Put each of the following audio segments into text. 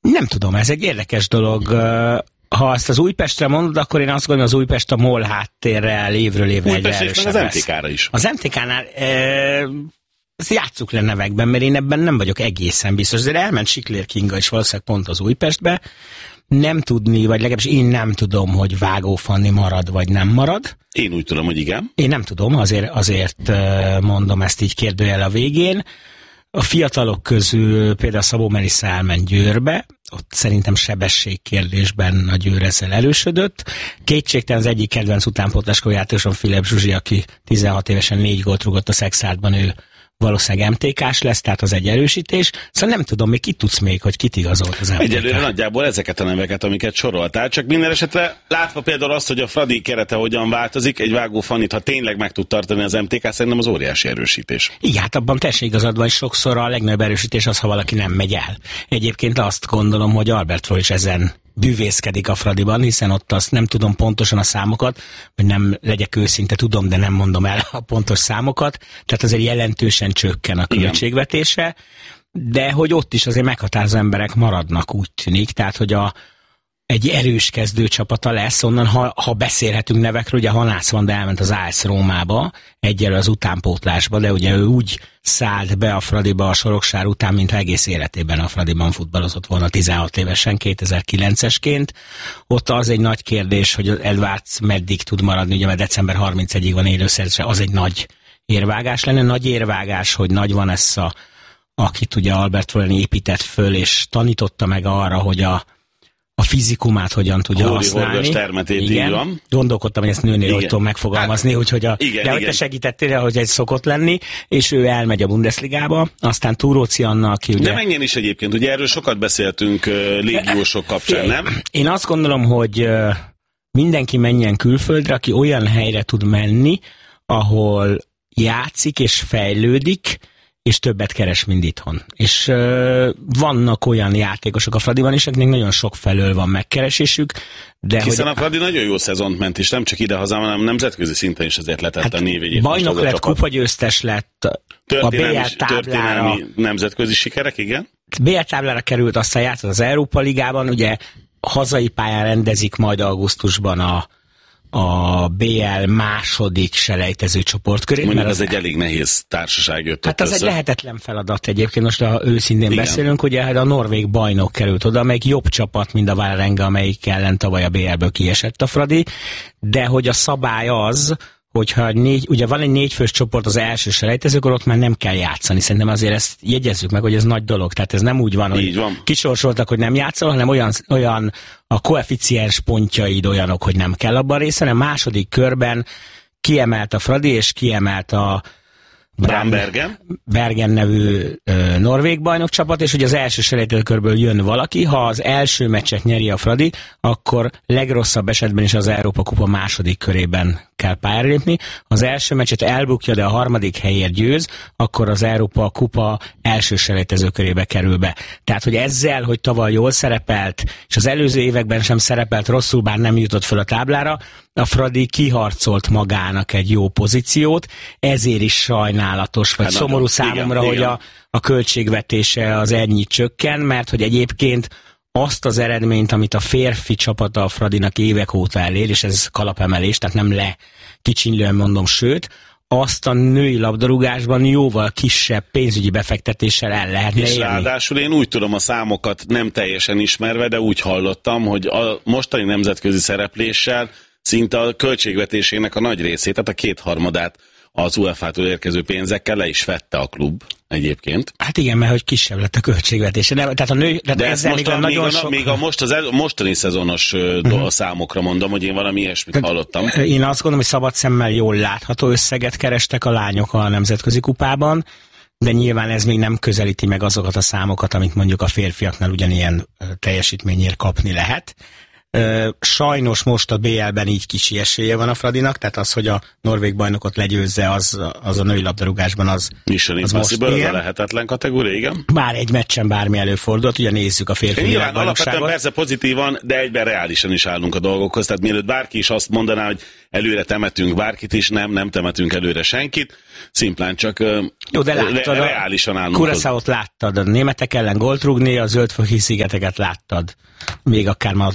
Nem tudom, ez egy érdekes dolog. Ha azt az Újpestre mondod, akkor én azt gondolom, az Újpest a MOL háttérrel évről évre egyre erősebb lesz. Az MTK-ra is. Az MTK-nál ezt játsszuk le nevekben, mert én ebben nem vagyok egészen biztos. Azért elment Siklér Kinga is valószínűleg pont az Újpestbe. Nem tudni, vagy legalábbis én nem tudom, hogy Vágó Fanni marad, vagy nem marad. Én úgy tudom, hogy igen. Én nem tudom, azért mondom ezt így kérdőjel a végén. A fiatalok közül például Szabó Melissa elment Győrbe, ott szerintem sebességkérdésben a Győr ezzel erősödött. Kétségtelen az egyik kedvenc utánpótláskorú játékosom Filip Zsuzsi, aki 16 évesen 4 gólt rúgott a Szexárdban, ő valószínűleg MTK-s lesz, tehát az egy erősítés. Szóval nem tudom, még ki tudsz még, hogy kit igazolt az MTK. Egyelőre nagyjából ezeket a neveket, amiket soroltál, csak minden esetre látva például azt, hogy a Fradi kerete hogyan változik, egy Vágó Fannit, ha tényleg meg tud tartani az MTK, szerintem az óriási erősítés. Igen, hát abban teljesen igazad van, sokszor a legnagyobb erősítés az, ha valaki nem megy el. Egyébként azt gondolom, hogy Albertról is ezen bűvészkedik a Fradiban, hiszen ott azt nem tudom pontosan a számokat, vagy nem legyek őszinte, tudom, de nem mondom el a pontos számokat, tehát azért jelentősen csökken a költségvetése, de hogy ott is azért meghatározó emberek maradnak, úgy tűnik, tehát hogy egy erős kezdőcsapata lesz, onnan, ha beszélhetünk nevekről, ugye Hanász Vanda elment az AS Rómába, egyelőre az utánpótlásba, de ugye ő úgy szállt be a Fradiba a Soroksár után, mintha egész életében a Fradiban futballozott volna 16 évesen, 2009-esként. Ott az egy nagy kérdés, hogy az Edwards meddig tud maradni, ugye mert december 31-ig van élőszerződése, az egy nagy érvágás lenne. Nagy érvágás, hogy nagy van ez akit ugye Albert Florian épített föl, és tanította meg arra, hogy a fizikumát hogyan tudja használni. Termetét, igen. Így van. Gondolkodtam, hogy ezt nőnél hogy tudom megfogalmazni, hogy hogy te segítettél, hogy egy szokott lenni, és ő elmegy a Bundesligába, aztán Túróci Anna, aki ugye... De menjen is egyébként, ugye erről sokat beszéltünk légiósok kapcsán, nem? Én azt gondolom, hogy mindenki menjen külföldre, aki olyan helyre tud menni, ahol játszik és fejlődik, és többet keres, mint itthon. És vannak olyan játékosok a Fradiban is, akiknek nagyon sok felől van megkeresésük. De hiszen a Fradi nagyon jó szezont ment, és nem csak ide-haza, hanem nemzetközi szinten is azért letett a névjegyét. Bajnok lett, kupagyőztes lett, a BL táblára. Nemzetközi sikerek, igen? BL táblára került, aztán játszott az Európa Ligában, ugye hazai pályán rendezik majd augusztusban a BL második selejtező csoportkörét. Mondjuk ez egy elég nehéz társaság jött. Hát az egy lehetetlen feladat egyébként, most ha őszintén beszélünk, ugye a norvég bajnok került oda, amelyik jobb csapat, mint a Vålerenga, amelyik ellen tavaly a BL-ből kiesett a Fradi, de hogy a szabály az, hogyha ugye van egy 4 fős csoport az első selejtezőkor, ott már nem kell játszani. Szerintem azért ezt jegyezzük meg, hogy ez nagy dolog. Tehát ez nem úgy van, hogy kisorsoltak, hogy nem játszol, hanem olyan a koeficiens pontjaid olyanok, hogy nem kell abban részt, hanem második körben kiemelt a Fradi, és kiemelt a Bergen nevű norvég bajnokcsapat, és ugye az első selejtezőkörből jön valaki, ha az első meccset nyeri a Fradi, akkor legrosszabb esetben is az Európa Kupa második körében kell pályára lépni. Az első meccset elbukja, de a harmadik helyért győz, akkor az Európa Kupa első selejtezőkörébe kerül be. Tehát, hogy ezzel, hogy tavaly jól szerepelt, és az előző években sem szerepelt rosszul, bár nem jutott föl a táblára, a Fradi kiharcolt magának egy jó pozíciót, ezért is sajnálatos, vagy szomorú számomra, hogy a költségvetése az ennyit csökken, mert hogy egyébként azt az eredményt, amit a férfi csapata a Fradinak évek óta elér, és ez kalapemelés, tehát nem kicsinlően mondom, sőt, azt a női labdarúgásban jóval kisebb pénzügyi befektetéssel el lehetne érni. És ráadásul én úgy tudom a számokat nem teljesen ismerve, de úgy hallottam, hogy a mostani nemzetközi szerepléssel szinte a költségvetésének a nagy részét, tehát a 2/3 az UEFA-tól érkező pénzekkel le is vette a klub egyébként. Hát igen, mert hogy kisebb lett a költségvetése. Tehát a nő, de ez most még a mostani szezonos számokra mondom, hogy én valami ilyesmit hallottam. Én azt gondolom, hogy szabad szemmel jól látható összeget kerestek a lányok a nemzetközi kupában, de nyilván ez még nem közelíti meg azokat a számokat, amit mondjuk a férfiaknál ugyanilyen teljesítményért kapni lehet. Sajnos most a BL-ben így kicsi esélye van a Fradinak, tehát az, hogy a norvég bajnokot legyőzze, az a női labdarúgásban az most ilyen. Lehetetlen kategória, igen. Bár egy meccsen bármi előfordult, ugye nézzük a férfi világbajnokságot. Alapvetően persze pozitívan, de egyben reálisan is állunk a dolgokhoz, tehát mielőtt bárki is azt mondaná, hogy előre temetünk bárkit is, nem temetünk előre senkit, szimplán csak jó, de láttad, reálisan állunk. Curaçaót láttad, a németek ellen gólt rúgni, a Zöld-Szigeteket láttad, még akár már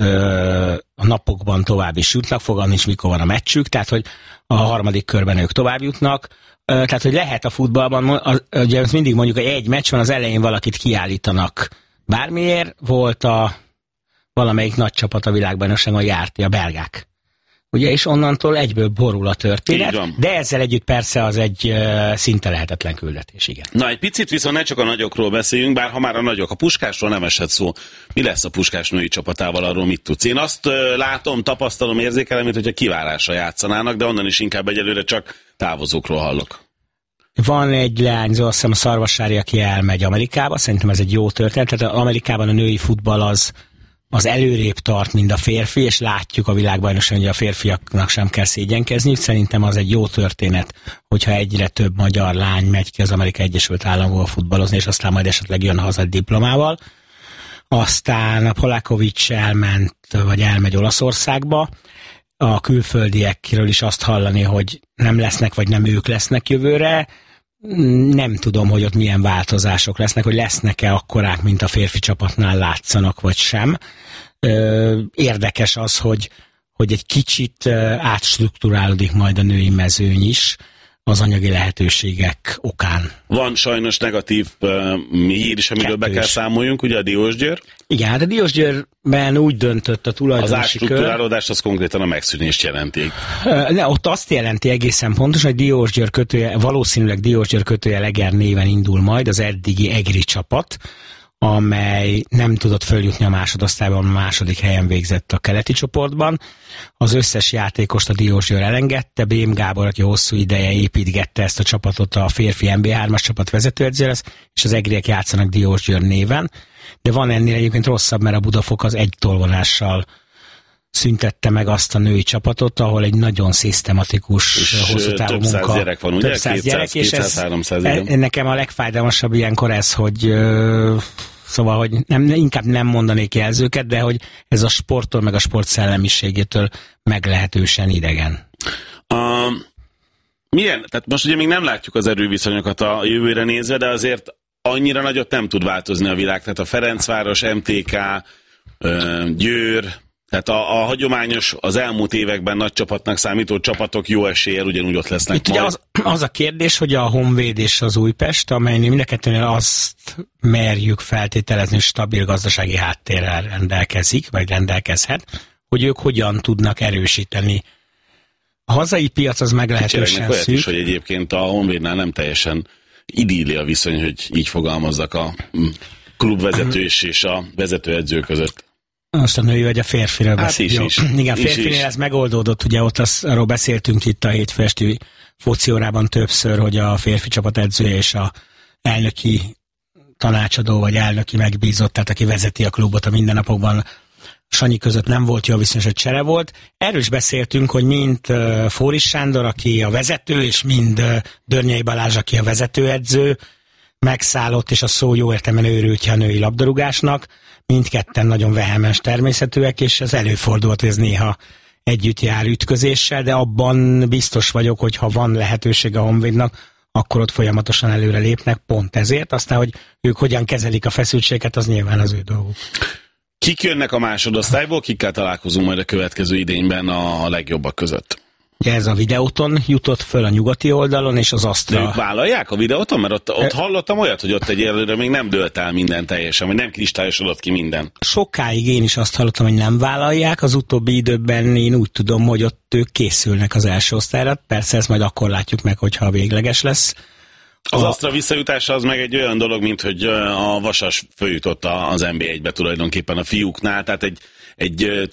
a napokban tovább is jutnak, fogalmam nincs, mikor van a meccsük, tehát hogy a harmadik körben ők tovább jutnak, tehát hogy lehet a futballban, ugye mindig mondjuk, hogy egy meccs van, az elején valakit kiállítanak. Bármiért volt valamelyik nagy csapat a világbajnokságon, járti a belgák. Ugye, és onnantól egyből borul a történet, de ezzel együtt persze az egy szinte lehetetlen küldetés, igen. Na, egy picit viszont ne csak a nagyokról beszéljünk, bár ha már a nagyok, a Puskásról nem esett szó. Mi lesz a Puskás női csapatával, arról mit tudsz? Én azt látom, tapasztalom, érzékelem, mint hogyha kiválásra játszanának, de onnan is inkább egyelőre csak távozókról hallok. Van egy leányzó, azt hiszem a Szarvassári, aki elmegy Amerikába, szerintem ez egy jó történet, tehát Amerikában a női futball az előrébb tart, mint a férfi, és látjuk a világbajnokságon, hogy a férfiaknak sem kell szégyenkezniük. Szerintem az egy jó történet, hogyha egyre több magyar lány megy ki az Amerikai Egyesült Államokba futballozni, és aztán majd esetleg jön haza diplomával. Aztán a Polákovics elmegy Olaszországba. A külföldiekről is azt hallani, hogy nem lesznek, vagy nem ők lesznek jövőre. Nem tudom, hogy ott milyen változások lesznek, hogy lesznek-e akkorák, mint a férfi csapatnál látszanak, vagy sem. Érdekes az, hogy egy kicsit átstruktúrálódik majd a női mezőny is az anyagi lehetőségek okán. Van sajnos negatív hír is, amiről be kell számoljunk, ugye a Diósgyőr? Igen, hát a Diósgyőrben úgy döntött a tulajdonosi kör. Az átstruktúrálódás az konkrétan a megszűnést jelenti. Ott azt jelenti egészen pontosan, hogy Diósgyőr kötője, valószínűleg Diósgyőr kötője Leger néven indul majd az eddigi EGRI csapat, amely nem tudott följutni a másodosztályban, a második helyen végzett a keleti csoportban. Az összes játékost a Diósgyőr elengedte, Bém Gábor, aki hosszú ideje építgette ezt a csapatot, a férfi MB3-as csapat vezetőedző lesz, és az egriek játszanak Diósgyőr néven. De van ennél egyébként rosszabb, mert a Budafok az egy tolvonással szüntette meg azt a női csapatot, ahol egy nagyon szisztematikus, hosszú távú munka. Több száz gyerek van, ugye? Több száz gyerek, és 200-300, nekem a legfájdalmasabb ilyenkor ez, hogy szóval, hogy inkább nem mondanék jelzőket, de hogy ez a sporttól, meg a sport szellemiségétől meglehetősen idegen. Tehát most ugye még nem látjuk az erőviszonyokat a jövőre nézve, de azért annyira nagyot nem tud változni a világ. Tehát a Ferencváros, MTK, Győr, tehát a hagyományos, az elmúlt években nagy csapatnak számító csapatok jó eséllyel ugyanúgy ott lesznek. Itt majd. Az a kérdés, hogy a Honvéd és az Újpest, amelynél mind a kettőnél azt merjük feltételezni, hogy stabil gazdasági háttérrel rendelkezik, vagy rendelkezhet, hogy ők hogyan tudnak erősíteni. A hazai piac az meglehetősen szűk. Is, hogy egyébként a Honvédnál nem teljesen idilli a viszony, hogy így fogalmazzak a klubvezető és a vezetőedző között. Most a női vagy a férfiről beszél. Igen, férfinél ez megoldódott, ugye ott arról beszéltünk itt a hétfő esti foci órában többször, hogy a férfi csapat edzője és a elnöki tanácsadó vagy elnöki megbízott, tehát aki vezeti a klubot a mindennapokban, Sanyi között nem volt jó viszonyos, hogy csere volt. Erről is beszéltünk, hogy mind Fóris Sándor, aki a vezető, és mind Dörnyei Balázs, aki a vezetőedző, megszállott, és a szó jó értelemben őrültje a női labdarúgásnak. Mindketten nagyon vehemens természetűek, és ez előfordult, hogy ez néha együtt jár ütközéssel, de abban biztos vagyok, hogy ha van lehetőség a Honvédnak, akkor ott folyamatosan előre lépnek, pont ezért. Aztán, hogy ők hogyan kezelik a feszültséget, az nyilván az ő dolguk. Kik jönnek a másodosztályból, kikkel találkozunk majd a következő idényben a legjobbak között? Ja, ez a Videóton jutott föl a nyugati oldalon, és az Astra... De ők vállalják a Videóton? Mert ott hallottam olyat, hogy ott egyelőre még nem dőlt el minden teljesen, vagy nem kristályosodott ki minden. Sokáig én is azt hallottam, hogy nem vállalják, az utóbbi időben én úgy tudom, hogy ott ők készülnek az első osztályra. Persze ezt majd akkor látjuk meg, hogyha végleges lesz. Az Astra visszajutása az meg egy olyan dolog, mint hogy a Vasas följutott az NB1-be tulajdonképpen a fiúknál, tehát egy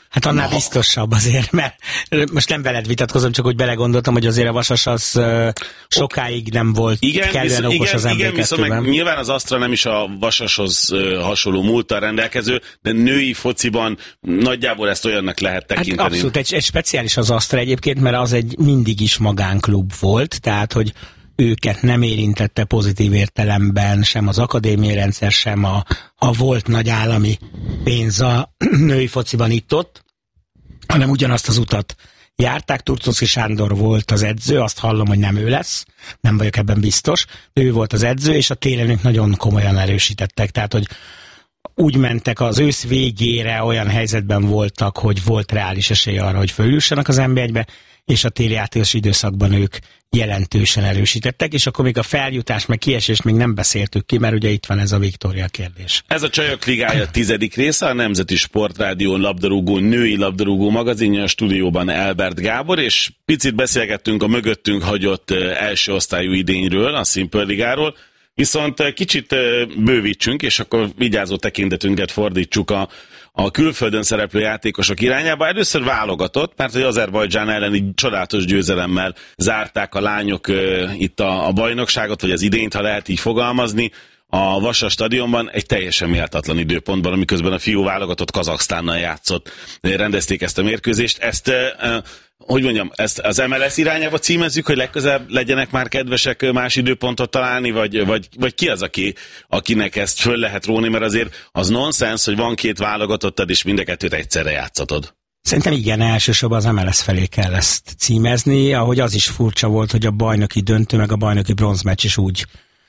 Hát annál biztosabb azért, mert most nem veled vitatkozom, csak úgy belegondoltam, hogy azért a Vasas az sokáig nem volt kellően okos az MB2-ben. Nyilván az Astra nem is a Vasashoz hasonló múlttal rendelkező, de női fociban nagyjából ezt olyannak lehet tekinteni. Hát abszolút, egy speciális az Astra egyébként, mert az egy mindig is magánklub volt, tehát hogy őket nem érintette pozitív értelemben sem az akadémiai rendszer, sem a volt nagy állami pénz a női fociban itt-ott, hanem ugyanazt az utat járták. Turcoszi Sándor volt az edző, azt hallom, hogy nem ő lesz, nem vagyok ebben biztos, ő volt az edző, és a télen ők nagyon komolyan erősítettek, tehát hogy úgy mentek az ősz végére, olyan helyzetben voltak, hogy volt reális esély arra, hogy fölülssenek az NB1-be, és a téli játékos időszakban ők jelentősen erősítettek, és akkor még a feljutás, meg kiesést még nem beszéltük ki, mert ugye itt van ez a Viktória kérdés. Ez a Csajok Ligája 10. része, a Nemzeti Sportrádió női labdarúgó magazinja, a stúdióban Elbert Gábor, és picit beszélgettünk a mögöttünk hagyott első osztályú idényről, a Simple Ligáról, viszont kicsit bővítsünk, és akkor vigyázó tekintetünket fordítsuk a külföldön szereplő játékosok irányába. Először válogatott, mert hogy Azerbajdzsán elleni csodálatos győzelemmel zárták a lányok itt a bajnokságot, vagy az idényt, ha lehet így fogalmazni, a Vasas stadionban egy teljesen méltatlan időpontban, amiközben a fiú válogatott Kazaksztánnal játszott. Rendezték ezt a mérkőzést. Ezt hogy mondjam, ezt az MLS irányába címezzük, hogy legközelebb legyenek már kedvesek más időpontot találni, vagy ki az, akinek ezt föl lehet róni, mert azért az nonsens, hogy van két válogatottad, és mind a kettőt egyszerre játszatod. Szerintem igen, elsősorban az MLS felé kell ezt címezni, ahogy az is furcsa volt, hogy a bajnoki döntő, meg a bajnoki bronzmeccs is úgy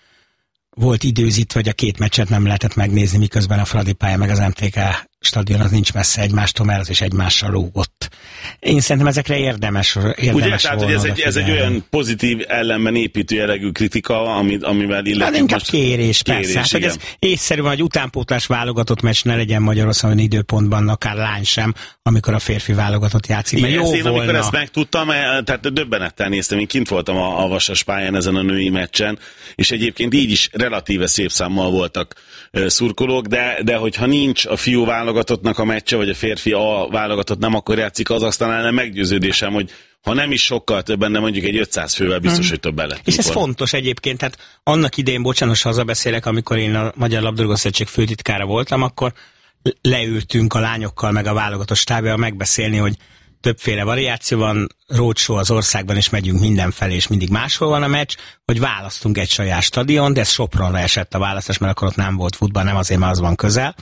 volt időzítve, hogy a két meccset nem lehetett megnézni, miközben a Fradi pálya meg az MTK stadion az nincs messze egymástól, mert az is egymással lógott. Én szerintem ezekre érdemes ugye, tehát, hogy ez egy olyan pozitív ellenben építő jellegű kritika, amivel illetve hát inkább kérés, persze. Hát, hogy ez észszerű van, hogy utánpótlás válogatott meccs ne legyen Magyarországon időpontban, akár lány sem, amikor a férfi válogatott játszik. Mert jó én volna. Amikor ezt megtudtam, tehát döbbenettel néztem, én kint voltam a Vasas pályán ezen a női meccsen, és egyébként így is relatíve szép számmal voltak szurkolók, de hogyha nincs a fiú válogatottnak a meccse, vagy a férfi A válogatott nem akkor játszik, az aztán ellen meggyőződésem, hogy ha nem is sokkal többen, de mondjuk egy 500 fővel biztos, hogy többen lett. És ez fontos egyébként, tehát annak idején, bocsános, hazabeszélek, amikor én a Magyar Labdarúgó Szövetség főtitkára voltam, akkor leültünk a lányokkal meg a válogatott stábjával megbeszélni, hogy többféle variáció van, roadshow az országban, és megyünk mindenfelé, és mindig máshol van a meccs, hogy választunk egy saját stadion, de ez Sopronra esett a választás, mert akkor ott nem volt futball, nem azért, mert az van közel.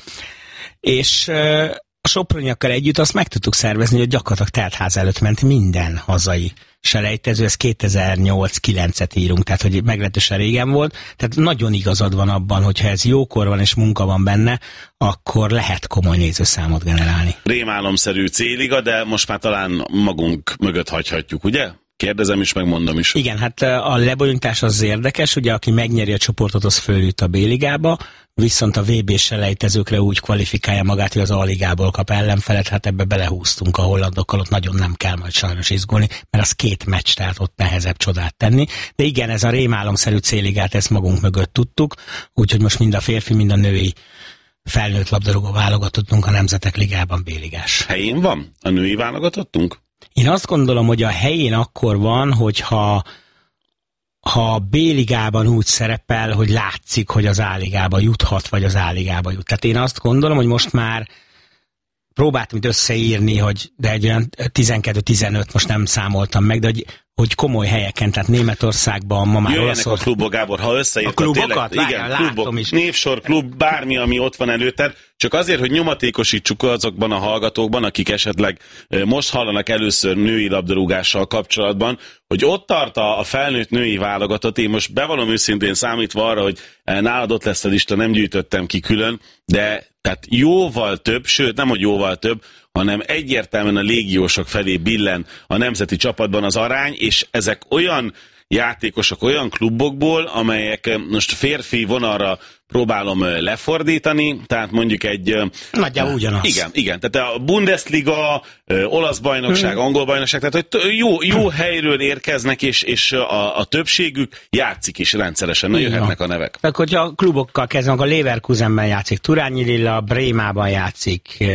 És a soproniakkal együtt azt meg tudtuk szervezni, hogy gyakorlatilag teltház előtt ment minden hazai selejtező, ez 2008-9-et írunk, tehát hogy meglehetősen régen volt, tehát nagyon igazad van abban, hogyha ez jókor van és munka van benne, akkor lehet komoly nézőszámot generálni. Rémálomszerű céliga, de most már talán magunk mögött hagyhatjuk, ugye? Kérdezem is, meg mondom is. Igen, hát a lebonyolítás az érdekes, ugye aki megnyeri a csoportot, az följut a B-ligába, viszont a VB selejtezőkre úgy kvalifikálja magát, hogy az A-ligából kap ellenfelet, hát ebbe belehúztunk a hollandokkal, ott nagyon nem kell majd sajnos izgulni, mert az két meccs, tehát ott nehezebb csodát tenni. De igen, ez a rémálomszerű C-ligát, ezt magunk mögött tudtuk, úgyhogy most mind a férfi, mind a női felnőtt labdarúgó válogatottunk a Nemzetek Ligában B-ligás. Helyén van a női válogatottunk? Én azt gondolom, hogy a helyén akkor van, hogyha a B-ligában úgy szerepel, hogy látszik, hogy az A-ligába juthat, vagy az A-ligába jut. Tehát én azt gondolom, hogy most már próbáltam itt összeírni, de egy olyan 12-15, most nem számoltam meg, de hogy komoly helyeken, tehát Németországban, ma már Olaszország. A klubok, Gábor, ha összeírtad. A klubokat? Tényleg, igen, klubok, is. Névsor, klub, bármi, ami ott van előtted, csak azért, hogy nyomatékosítsuk azokban a hallgatókban, akik esetleg most hallanak először női labdarúgással kapcsolatban, hogy ott tart a felnőtt női válogatott. Én most bevallom őszintén, számítva arra, hogy nálad ott lesz a lista, nem gyűjtöttem ki külön, de tehát jóval több, sőt nem, hogy jóval több, hanem egyértelműen a légiósok felé billen a nemzeti csapatban az arány, és ezek olyan játékosok olyan klubokból, amelyek most férfi vonalra próbálom lefordítani, tehát mondjuk egy... Nagyjából ugyanaz. Igen, tehát a Bundesliga, olasz bajnokság, angol bajnokság, tehát hogy jó helyről érkeznek, és a többségük játszik is rendszeresen, na jöhetnek a nevek. Tehát, hogyha a klubokkal kezdenek, a Leverkusenben játszik Turányi Lilla, Brémában játszik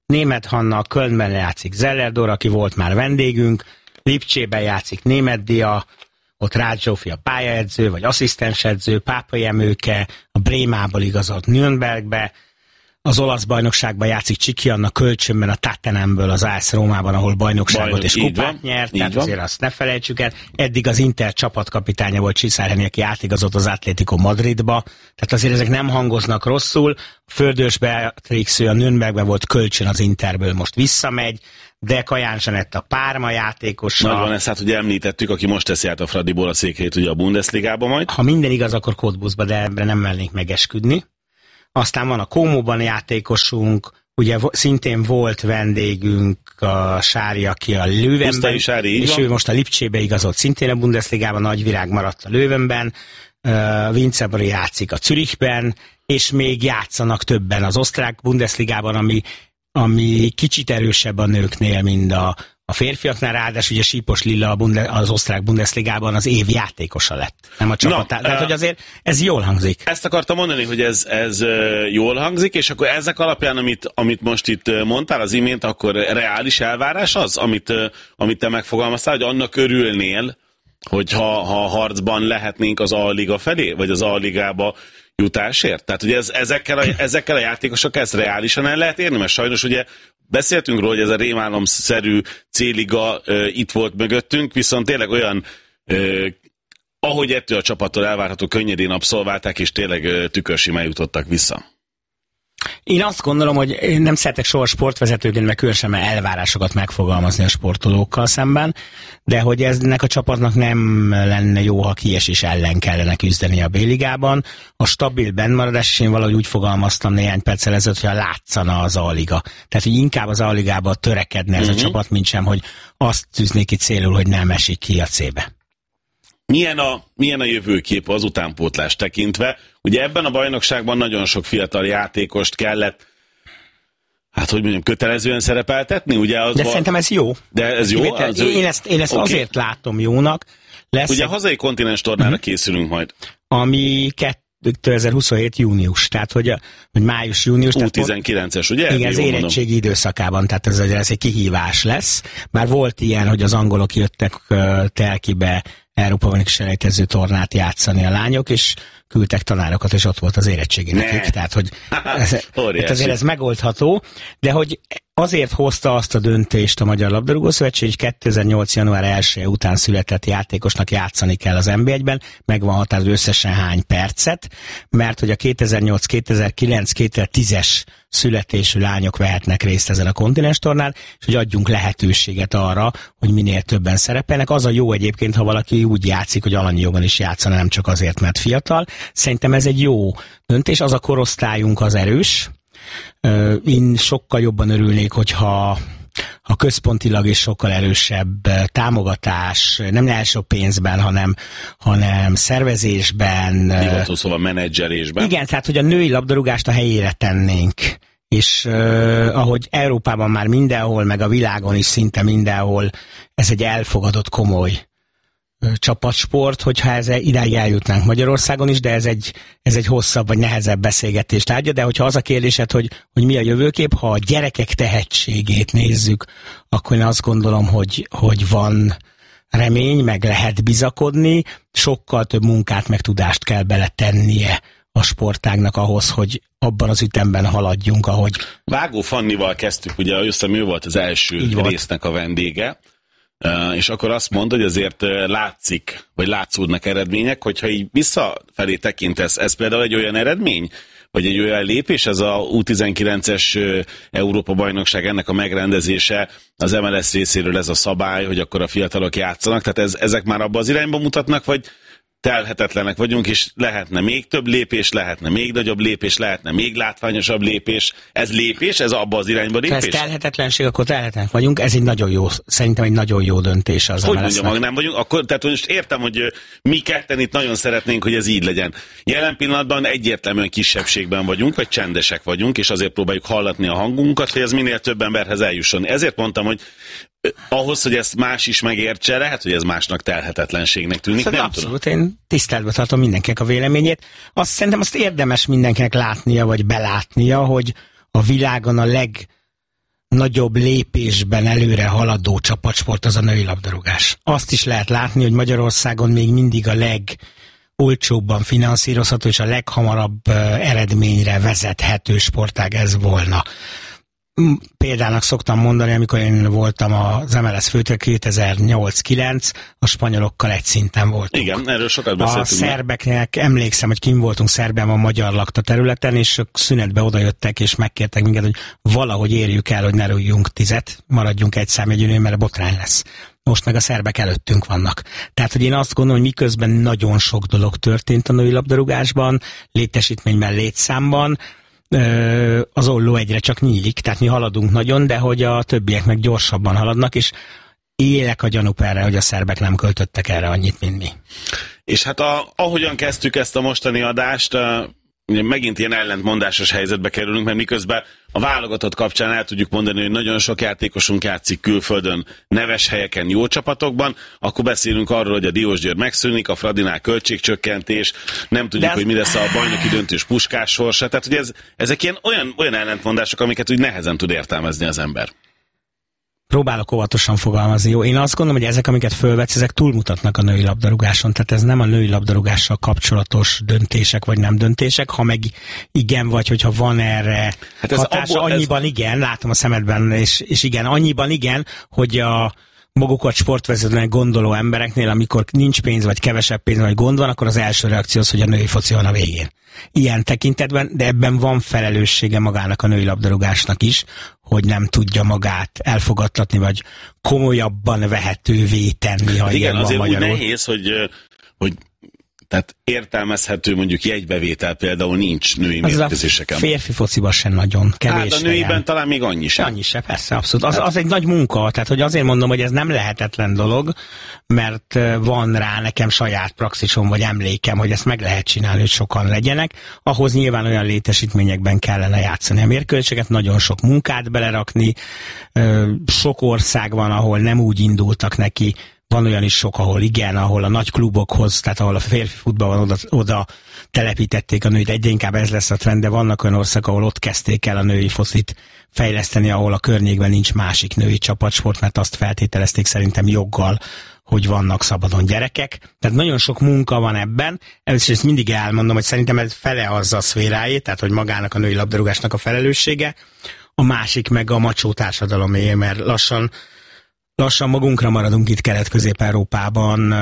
Németh Hanna, Kölnben játszik Zeller Dóra, aki volt már vendégünk, Lipcsében játszik Németh Dia, ott Rácz Zsófi a pályaedző, vagy asszisztensedző, Pápai Emőke, a Brémából igazolt Nürnbergbe, az olasz bajnokságban játszik Csiki Anna kölcsönben a Tottenhamből, az AS Rómában, ahol bajnokságot és kupát nyert, tehát azért azt ne felejtsük el. Eddig az Inter csapatkapitánya volt Csiszár Henry, aki átigazolt az Atlético Madridba, tehát azért ezek nem hangoznak rosszul. Földös Beatrix, ő a Nürnbergben volt kölcsön az Interből, most visszamegy, de Kaján Zsanett a Párma játékosa. Nagyban ezt hát ugye említettük, aki most teszi át a Fradiból a székhelyét ugye a Bundesligába majd. Ha minden igaz, akkor Cottbusba, de ebbre nem mernénk megesküdni. Aztán van a Kómóban játékosunk, ugye szintén volt vendégünk a Sári, aki a Leuvenben, és ő most a Lipcsébe igazolt, szintén a Bundesligában, Nagyvirág maradt a Leuvenben, Vincebori játszik a Zürichben, és még játszanak többen az osztrák Bundesligában, ami kicsit erősebb a nőknél, mint a férfiaknál, ráadásul ugye Sípos Lilla az osztrák Bundesligában az év játékosa lett, nem a csapat. Tehát, hogy azért ez jól hangzik. Ezt akartam mondani, hogy ez jól hangzik, és akkor ezek alapján, amit most itt mondtál az imént, akkor reális elvárás az, amit te megfogalmaztál, hogy annak örülnél, hogy ha harcban lehetnénk az A-liga felé, vagy az A-ligába jutásért? Tehát, hogy ezekkel a játékosokkal ezt reálisan el lehet érni, mert sajnos ugye beszéltünk róla, hogy ez a rémálomszerű C-liga itt volt mögöttünk, viszont tényleg olyan, ahogy ettől a csapattól elvárható, könnyedén abszolválták, és tényleg tükörsímán jutottak vissza. Én azt gondolom, hogy nem szeretek soha sportvezetőként, meg különösen elvárásokat megfogalmazni a sportolókkal szemben, de hogy ennek a csapatnak nem lenne jó, ha kiesés ellen kellene küzdeni a B-ligában. A stabil bennmaradás, és én valahogy úgy fogalmaztam néhány perccel ezelőtt, hogy látszana az A-liga. Tehát, hogy inkább az A-ligába törekedne ez a csapat, mint sem, hogy azt tűznék ki célul, hogy nem esik ki a C-be. Milyen a jövőkép az utánpótlást tekintve? Ugye ebben a bajnokságban nagyon sok fiatal játékost kellett, hát hogy mondjam, kötelezően szerepeltetni? Ugye de szerintem ez jó. De ez jó? Én ezt okay. Azért látom jónak. Ugye a hazai kontinens tornára készülünk majd. Ami 2027 június, tehát hogy május-június. U19-es, ugye? Igen, az érettségi időszakában, tehát ez egy kihívás lesz. Már volt ilyen, hogy az angolok jöttek Telkibe Európa-bajnoki selejtező tornát játszani a lányok, és küldtek tanárokat, és ott volt az érettségi nekik. Tehát, hogy azért ez megoldható, de hogy azért hozta azt a döntést a Magyar Labdarúgó Szövetség, hogy 2008. január 1 után született játékosnak játszani kell az NB1-ben, meg van határozva összesen hány percet, mert hogy a 2008, 2009, 2010-es születésű lányok vehetnek részt ezen a kontinens tornán, és hogy adjunk lehetőséget arra, hogy minél többen szerepelnek. Az a jó egyébként, ha valaki úgy játszik, hogy alanyi jogon is játszana, nem csak azért, mert fiatal. Szerintem ez egy jó döntés, az a korosztályunk az erős. Én sokkal jobban örülnék, hogyha központilag is sokkal erősebb támogatás, nem első pénzben, hanem szervezésben. Hivató szóval menedzselésben. Igen, tehát hogy a női labdarúgást a helyére tennénk. És ahogy Európában már mindenhol, meg a világon is szinte mindenhol, ez egy elfogadott komoly csapatsport, hogyha idáig eljutnánk Magyarországon is, de ez egy hosszabb vagy nehezebb beszélgetés tárgya, de hogyha az a kérdésed, hogy mi a jövőkép, ha a gyerekek tehetségét nézzük, akkor én azt gondolom, hogy van remény, meg lehet bizakodni, sokkal több munkát meg tudást kell beletennie a sportágnak ahhoz, hogy abban az ütemben haladjunk, ahogy... Vágó Fannival kezdtük, ugye ő volt az első résznek a vendége, és akkor azt mondod, hogy azért látszik, vagy látszódnak eredmények, hogyha így visszafelé tekintesz, ez például egy olyan eredmény, vagy egy olyan lépés, ez a U19-es Európa-bajnokság, ennek a megrendezése, az MLS részéről ez a szabály, hogy akkor a fiatalok játszanak, tehát ezek már abba az irányba mutatnak, vagy telhetetlenek vagyunk, és lehetne még több lépés, lehetne még nagyobb lépés, lehetne még látványosabb lépés. Ez lépés? Ez abba az irányba lépés? Ha ez telhetetlenség, akkor telhetetlenek vagyunk. Ez egy nagyon jó, szerintem egy nagyon jó döntés az MLS-nek. Hogy mondjam, nem vagyunk? Akkor, tehát most értem, hogy mi ketten itt nagyon szeretnénk, hogy ez így legyen. Jelen pillanatban egyértelműen kisebbségben vagyunk, vagy csendesek vagyunk, és azért próbáljuk hallatni a hangunkat, hogy ez minél több emberhez eljusson. Ezért mondtam, hogy ahhoz, hogy ezt más is megértse, lehet, hogy ez másnak telhetetlenségnek tűnik, nem abszolút, tudom. Én tiszteletbe tartom mindenkinek a véleményét. Szerintem azt érdemes mindenkinek látnia, vagy belátnia, hogy a világon a nagyobb lépésben előre haladó csapatsport az a női labdarúgás. Azt is lehet látni, hogy Magyarországon még mindig a legolcsóbban finanszírozható és a leghamarabb eredményre vezethető sportág ez volna. Példának szoktam mondani, amikor én voltam az MLS főtől 2008-9, a spanyolokkal egy szinten voltunk. Igen, erről sokat beszéltünk. A szerbeknek, emlékszem, hogy kim voltunk Szerbiában a magyar lakta területen, és szünetbe odajöttek, és megkértek minket, hogy valahogy érjük el, hogy ne rújjunk 10, maradjunk egy számjegyűnél, mert a botrány lesz. Most meg a szerbek előttünk vannak. Tehát, hogy én azt gondolom, hogy miközben nagyon sok dolog történt a női labdarúgásban, létesítményben, létszámban, az olló egyre csak nyílik, tehát mi haladunk nagyon, de hogy a többiek meg gyorsabban haladnak, és élek a gyanúp erre, hogy a szerbek nem költöttek erre annyit, mint mi. És hát ahogyan kezdtük ezt a mostani adást, megint ilyen ellentmondásos helyzetbe kerülünk, mert miközben a válogatott kapcsán el tudjuk mondani, hogy nagyon sok játékosunk játszik külföldön, neves helyeken, jó csapatokban, akkor beszélünk arról, hogy a Diósgyőr megszűnik, a Fradinál költségcsökkentés, nem tudjuk, hogy mi lesz a bajnoki döntős Puskás sorsa, tehát hogy ezek ilyen olyan ellentmondások, amiket úgy nehezen tud értelmezni az ember. Próbálok óvatosan fogalmazni. Jó, én azt gondolom, hogy ezek, amiket fölvetsz, ezek túlmutatnak a női labdarúgáson, tehát ez nem a női labdarúgással kapcsolatos döntések vagy nem döntések, ha meg igen, vagy hogyha van erre hát hatása, annyiban igen, látom a szemedben, és igen, annyiban igen, hogy a magukat sportvezetőnek gondoló embereknél, amikor nincs pénz, vagy kevesebb pénz, vagy gond van, akkor az első reakció az, hogy a női foci van a végén. Ilyen tekintetben, de ebben van felelőssége magának a női labdarúgásnak is, hogy nem tudja magát elfogadtatni, vagy komolyabban vehetővé tenni, ha igen, ilyen azért van magyarul. Úgy nehéz, hogy tehát értelmezhető mondjuk jegybevétel például nincs női mérkőzéseken. A férfi fociban sem nagyon kevés. Hát a nőiben helyen. Talán még annyi sem. Annyi sem, persze, abszolút. Az egy nagy munka, tehát hogy azért mondom, hogy ez nem lehetetlen dolog, mert van rá nekem saját praxisom, vagy emlékem, hogy ezt meg lehet csinálni, hogy sokan legyenek. Ahhoz nyilván olyan létesítményekben kellene játszani a mérkőzéseket, nagyon sok munkát belerakni, sok ország van, ahol nem úgy indultak neki. Van olyan is sok, ahol igen, ahol a nagy klubokhoz, tehát ahol a férfi futball van, oda telepítették a nőit, egyre inkább ez lesz a trend, de vannak olyan országok, ahol ott kezdték el a női focit fejleszteni, ahol a környékben nincs másik női csapatsport, mert azt feltételezték szerintem joggal, hogy vannak szabadon gyerekek. Tehát nagyon sok munka van ebben, és ezt mindig elmondom, hogy szerintem ez fele az a szféráé, tehát hogy magának a női labdarúgásnak a felelőssége, a másik meg a macsó társadalomé, mert lassan magunkra maradunk itt Kelet-Közép-Európában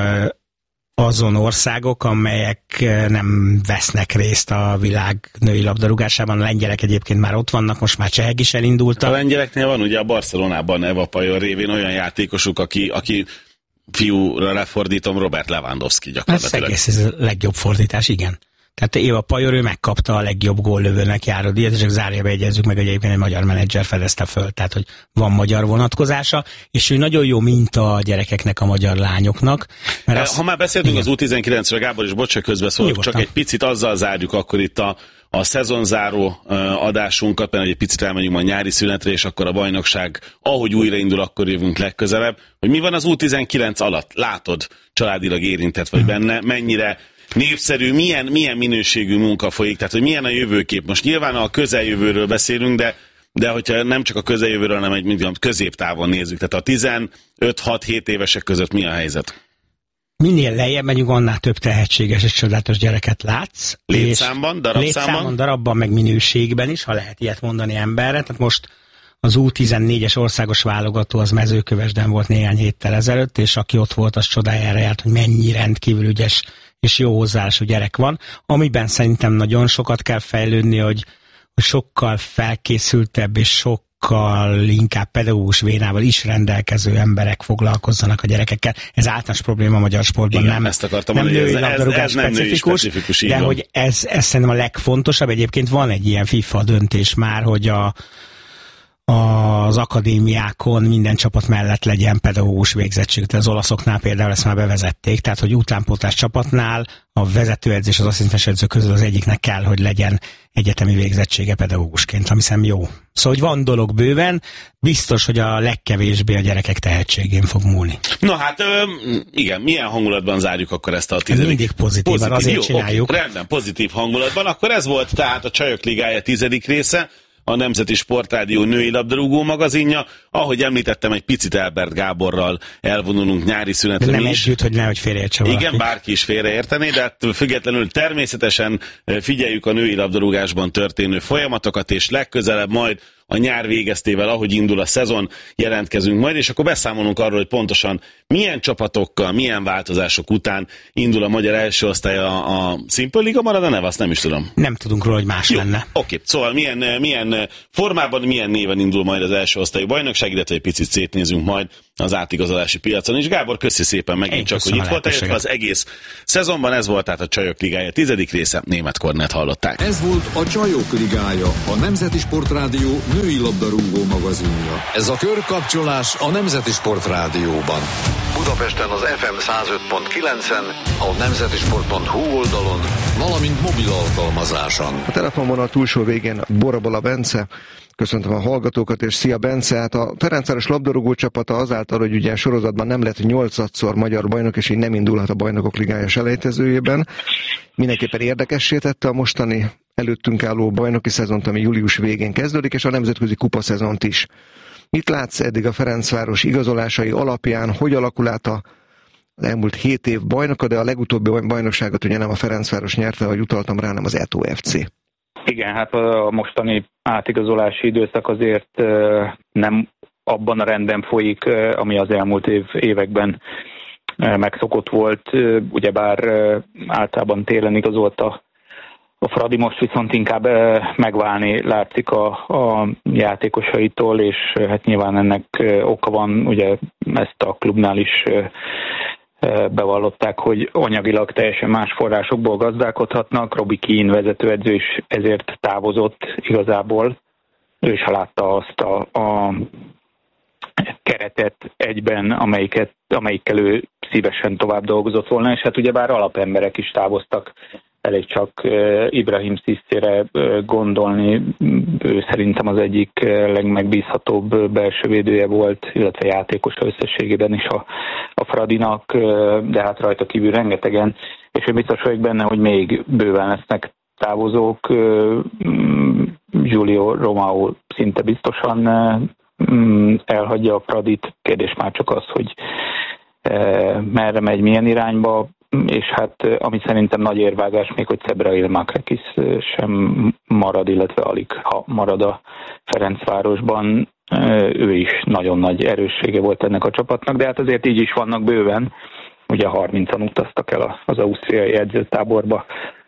azon országok, amelyek nem vesznek részt a világ női labdarúgásában. A lengyelek egyébként már ott vannak, most már csehek is elindultak. A lengyeleknél van ugye a Barcelonában Eva Pajor révén olyan játékosuk, aki fiúra lefordítom, Robert Lewandowski gyakorlatilag. Ez a legjobb fordítás, igen. Tehát Éva Pajor, ő megkapta a legjobb góllövőnek járó díjat, és csak zárjába jegyezzük meg, hogy egyébként egy magyar menedzser fedezte föl, tehát hogy van magyar vonatkozása, és ő nagyon jó minta a gyerekeknek, a magyar lányoknak. Mert ha már beszéltünk az U19-ről, Gábor, és bocs, hogy közbeszólok, csak egy picit azzal zárjuk akkor itt a szezonzáró adásunkat, mert egy picit elmegyünk a nyári szünetre, és akkor a bajnokság, ahogy újraindul, akkor jövünk legközelebb, hogy mi van az U19 alatt? Látod, családilag érintett vagy benne, mennyire népszerű, milyen minőségű munka folyik, tehát hogy milyen a jövőkép. Most nyilván a közeljövőről beszélünk, de hogyha nem csak a közeljövőről, hanem egy középtávon nézzük, tehát a 15-6-7 évesek között mi a helyzet? Minél lejjebb megyünk, annál több tehetséges és csodálatos gyereket látsz. Létszámban, darabszámban? Darabban, meg minőségben is, ha lehet ilyet mondani emberre. Tehát most az U14-es országos válogató az Mezőkövesden volt néhány héttel ezelőtt, és aki ott volt, az csodájára járt, hogy mennyi rendkívül ügyes és jó hozzáállású gyerek van, amiben szerintem nagyon sokat kell fejlődni, hogy sokkal felkészültebb és sokkal inkább pedagógus vénával is rendelkező emberek foglalkozzanak a gyerekekkel. Ez általános probléma a magyar sportban. Igen, ezt akartam mondani, női labdarúgás specifikus, de hogy ez szerintem a legfontosabb. Egyébként van egy ilyen FIFA döntés már, hogy az akadémiákon minden csapat mellett legyen pedagógus végzettség. Tehát az olaszoknál például ezt már bevezették, tehát hogy utánpótlás csapatnál a vezetőedző és az asszisztens edző közül az egyiknek kell, hogy legyen egyetemi végzettsége pedagógusként, ami hiszem jó. Szóval, hogy van dolog bőven, biztos, hogy a legkevésbé a gyerekek tehetségén fog múlni. Na hát, igen, milyen hangulatban zárjuk akkor ezt a 10. Mindig pozitívan, azért jó, csináljuk. Rendben, pozitív hangulatban. Akkor ez volt tehát a Csajok Ligája 10. része. a Nemzeti Sportrádió női labdarúgó magazinja. Ahogy említettem, egy picit Elbert Gáborral elvonulunk nyári szünetre. Nem együtt, hogy nehogy félreértse valaki. Igen, bárki is félreértené, de hát függetlenül természetesen figyeljük a női labdarúgásban történő folyamatokat, és legközelebb majd a nyár végeztével, ahogy indul a szezon, jelentkezünk majd, és akkor beszámolunk arról, hogy pontosan milyen csapatokkal, milyen változások után indul a magyar első osztály, a Simple Liga marad a neve, azt nem is tudom. Nem tudunk róla, hogy más lenne. Oké, szóval milyen formában, milyen néven indul majd az első osztályú bajnokság, illetve egy picit szétnézünk majd az átigazolási piacon is. Gábor, köszi szépen megint csak, hogy itt voltál, az egész szezonban. Ez volt tehát a Csajok Ligája 10. része, Németh Kornélt hallották. Ez volt a Csajok Ligája, a Nemzeti Sportrádió női labdarúgó magazinja. Ez a körkapcsolás a Nemzeti Sportrádióban. Budapesten az FM 105.9-en, a nemzetisport.hu oldalon, valamint mobil alkalmazáson. A telefonvonal túlsó végén Borobola Bence. Köszöntöm a hallgatókat, és szia Bence! Hát a Ferencváros labdarúgó csapata azáltal, hogy ugye sorozatban nem lett 8-szor magyar bajnok, és így nem indulhat a Bajnokok Ligája selejtezőjében, mindenképpen érdekessé tette a mostani előttünk álló bajnoki szezont, ami július végén kezdődik, és a nemzetközi kupaszezont is. Mit látsz eddig a Ferencváros igazolásai alapján, hogy alakul át az elmúlt 7 év bajnoka, de a legutóbbi bajnokságot ugye nem a Ferencváros nyerte, ahogy utaltam rá, nem az Eto FC. Igen, hát a mostani átigazolási időszak azért nem abban a rendben folyik, ami az elmúlt években megszokott volt. Ugyebár általában télen igazolt a Fradi, most viszont inkább megválni látszik a játékosaitól, és hát nyilván ennek oka van, ugye ezt a klubnál is bevallották, hogy anyagilag teljesen más forrásokból gazdálkodhatnak. Robbie Keane vezetőedző is ezért távozott igazából. Ő is látta azt a keretet egyben, amelyikkel ő szívesen tovább dolgozott volna, és hát ugyebár alapemberek is távoztak. Elég csak Ibrahim Cissére gondolni, ő szerintem az egyik legmegbízhatóbb belső védője volt, illetve játékos összességében is a Fradinak, de hát rajta kívül rengetegen, és én biztos vagyok benne, hogy még bőven lesznek távozók. Giulio Romao szinte biztosan elhagyja a Fradit, kérdés már csak az, hogy merre megy, milyen irányba, és hát ami szerintem nagy érvágás még, hogy Cebrail Makrakis sem marad, illetve alig ha marad a Ferencvárosban. Ő is nagyon nagy erőssége volt ennek a csapatnak, de hát azért így is vannak bőven. Ugye 30-an utaztak el az ausztriai edzőtáborba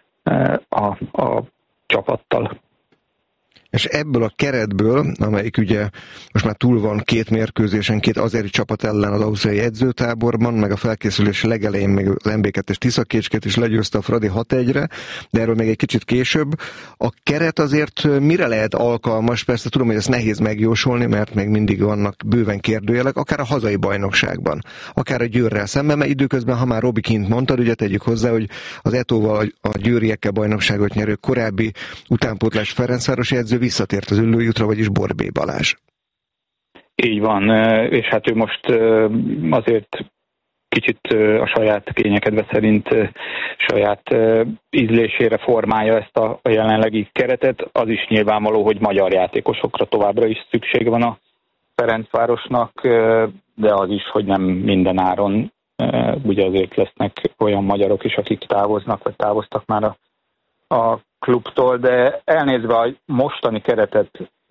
a csapattal. És ebből a keretből, amelyik ugye most már túl van 2 mérkőzésen, 2 azeri csapat ellen az ausztriai edzőtáborban, meg a felkészülés legelején még az MB2-es Tiszakécskét is legyőzte a Fradi 6-1-re, de erről még egy kicsit később. A keret azért mire lehet alkalmas? Persze tudom, hogy ezt nehéz megjósolni, mert még mindig vannak bőven kérdőjelek, akár a hazai bajnokságban, akár a Győrrel szemben, mert időközben, ha már Robi Kint mondtad, ugye tegyük hozzá, hogy az Etóval a győriekkel bajnokságot nyerő korábbi utánpótlás Ferencvárosi edző visszatért az ülőjutra, vagyis Borbély Balázs. Így van, és hát ő most azért kicsit a saját kényekedve szerint saját ízlésére formálja ezt a jelenlegi keretet. Az is nyilvánvaló, hogy magyar játékosokra továbbra is szükség van a Ferencvárosnak, de az is, hogy nem minden áron. Ugye azért lesznek olyan magyarok is, akik távoznak, vagy távoztak már a klubtól, de elnézve a mostani keretet,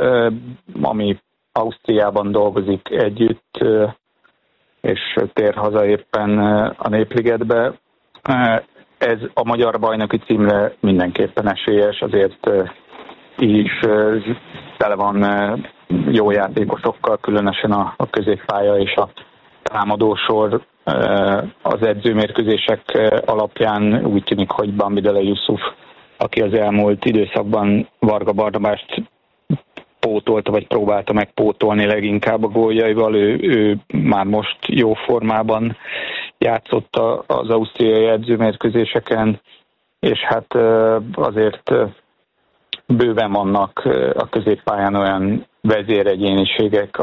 ami Ausztriában dolgozik együtt, és tér haza éppen a Népligetbe, ez a magyar bajnoki címre mindenképpen esélyes, azért így is tele van jó játékosokkal, különösen a középpálya és a támadósor. Az edzőmérkőzések alapján úgy tűnik, hogy Bambidele Yusuf, aki az elmúlt időszakban Varga Barnabást pótolta, vagy próbálta megpótolni leginkább a góljaival, ő már most jó formában játszott az ausztriai edzőmérkőzéseken, és hát azért bőven vannak a középpályán olyan vezéregyéniségek,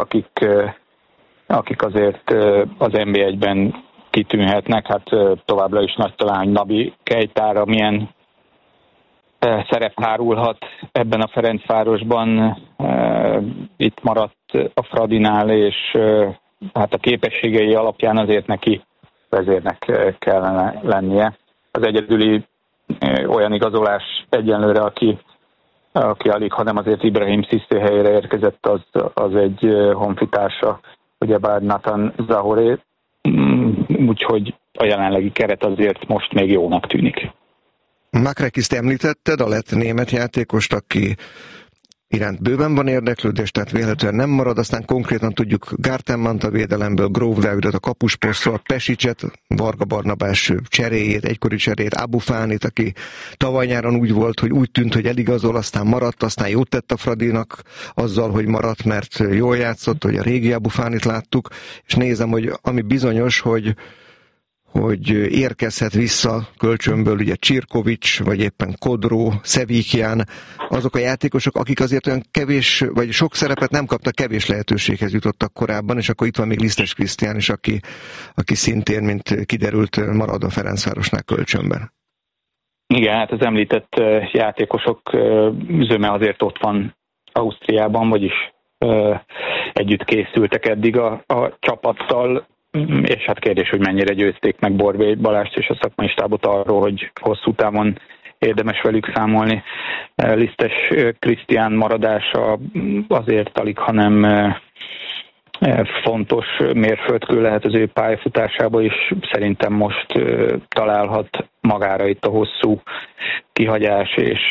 akik azért az NB1-ben kitűnhetnek, hát továbbra is nagy talán, hogy Nabi Keitara milyen szerep hárulhat ebben a Ferencvárosban. Itt maradt a Fradinál, és hát a képességei alapján azért neki vezérnek kellene lennie. Az egyedüli olyan igazolás egyenlőre, aki alig, hanem azért Ibrahim Cissé helyére érkezett, az egy honfitársa, ugyebár Nathan Zahoré, úgyhogy a jelenlegi keret azért most még jónak tűnik. Makrekiszt említetted, a lett német játékost, aki iránt bőven van érdeklődés, tehát véletlenül nem marad, aztán konkrétan tudjuk Gartenmann a védelemből, Grove Dávidot a kapusposztról, Pesicet, Varga Barnabás cseréjét, egykori cseréjét, Abu Fanit, aki tavaly nyáron úgy volt, hogy úgy tűnt, hogy eligazol, aztán maradt, aztán jót tett a Fradinak azzal, hogy maradt, mert jól játszott, hogy a régi Abu Fanit láttuk, és nézem, hogy ami bizonyos, hogy érkezhet vissza kölcsönből ugye Csirkovics, vagy éppen Kodró, Szevikján, azok a játékosok, akik azért olyan kevés, vagy sok szerepet nem kaptak, kevés lehetőséghez jutottak korábban, és akkor itt van még Lisztes Krisztián is, aki szintén, mint kiderült, marad a Ferencvárosnál kölcsönben. Igen, hát az említett játékosok zöme azért ott van Ausztriában, vagyis együtt készültek eddig a csapattal, és hát kérdés, hogy mennyire győzték meg Borbély Balást és a szakmai stábot arról, hogy hosszú távon érdemes velük számolni. Lisztes Krisztián maradása azért alig, hanem fontos mérföldkő lehet az ő pályafutásába, és szerintem most találhat magára itt a hosszú kihagyás, és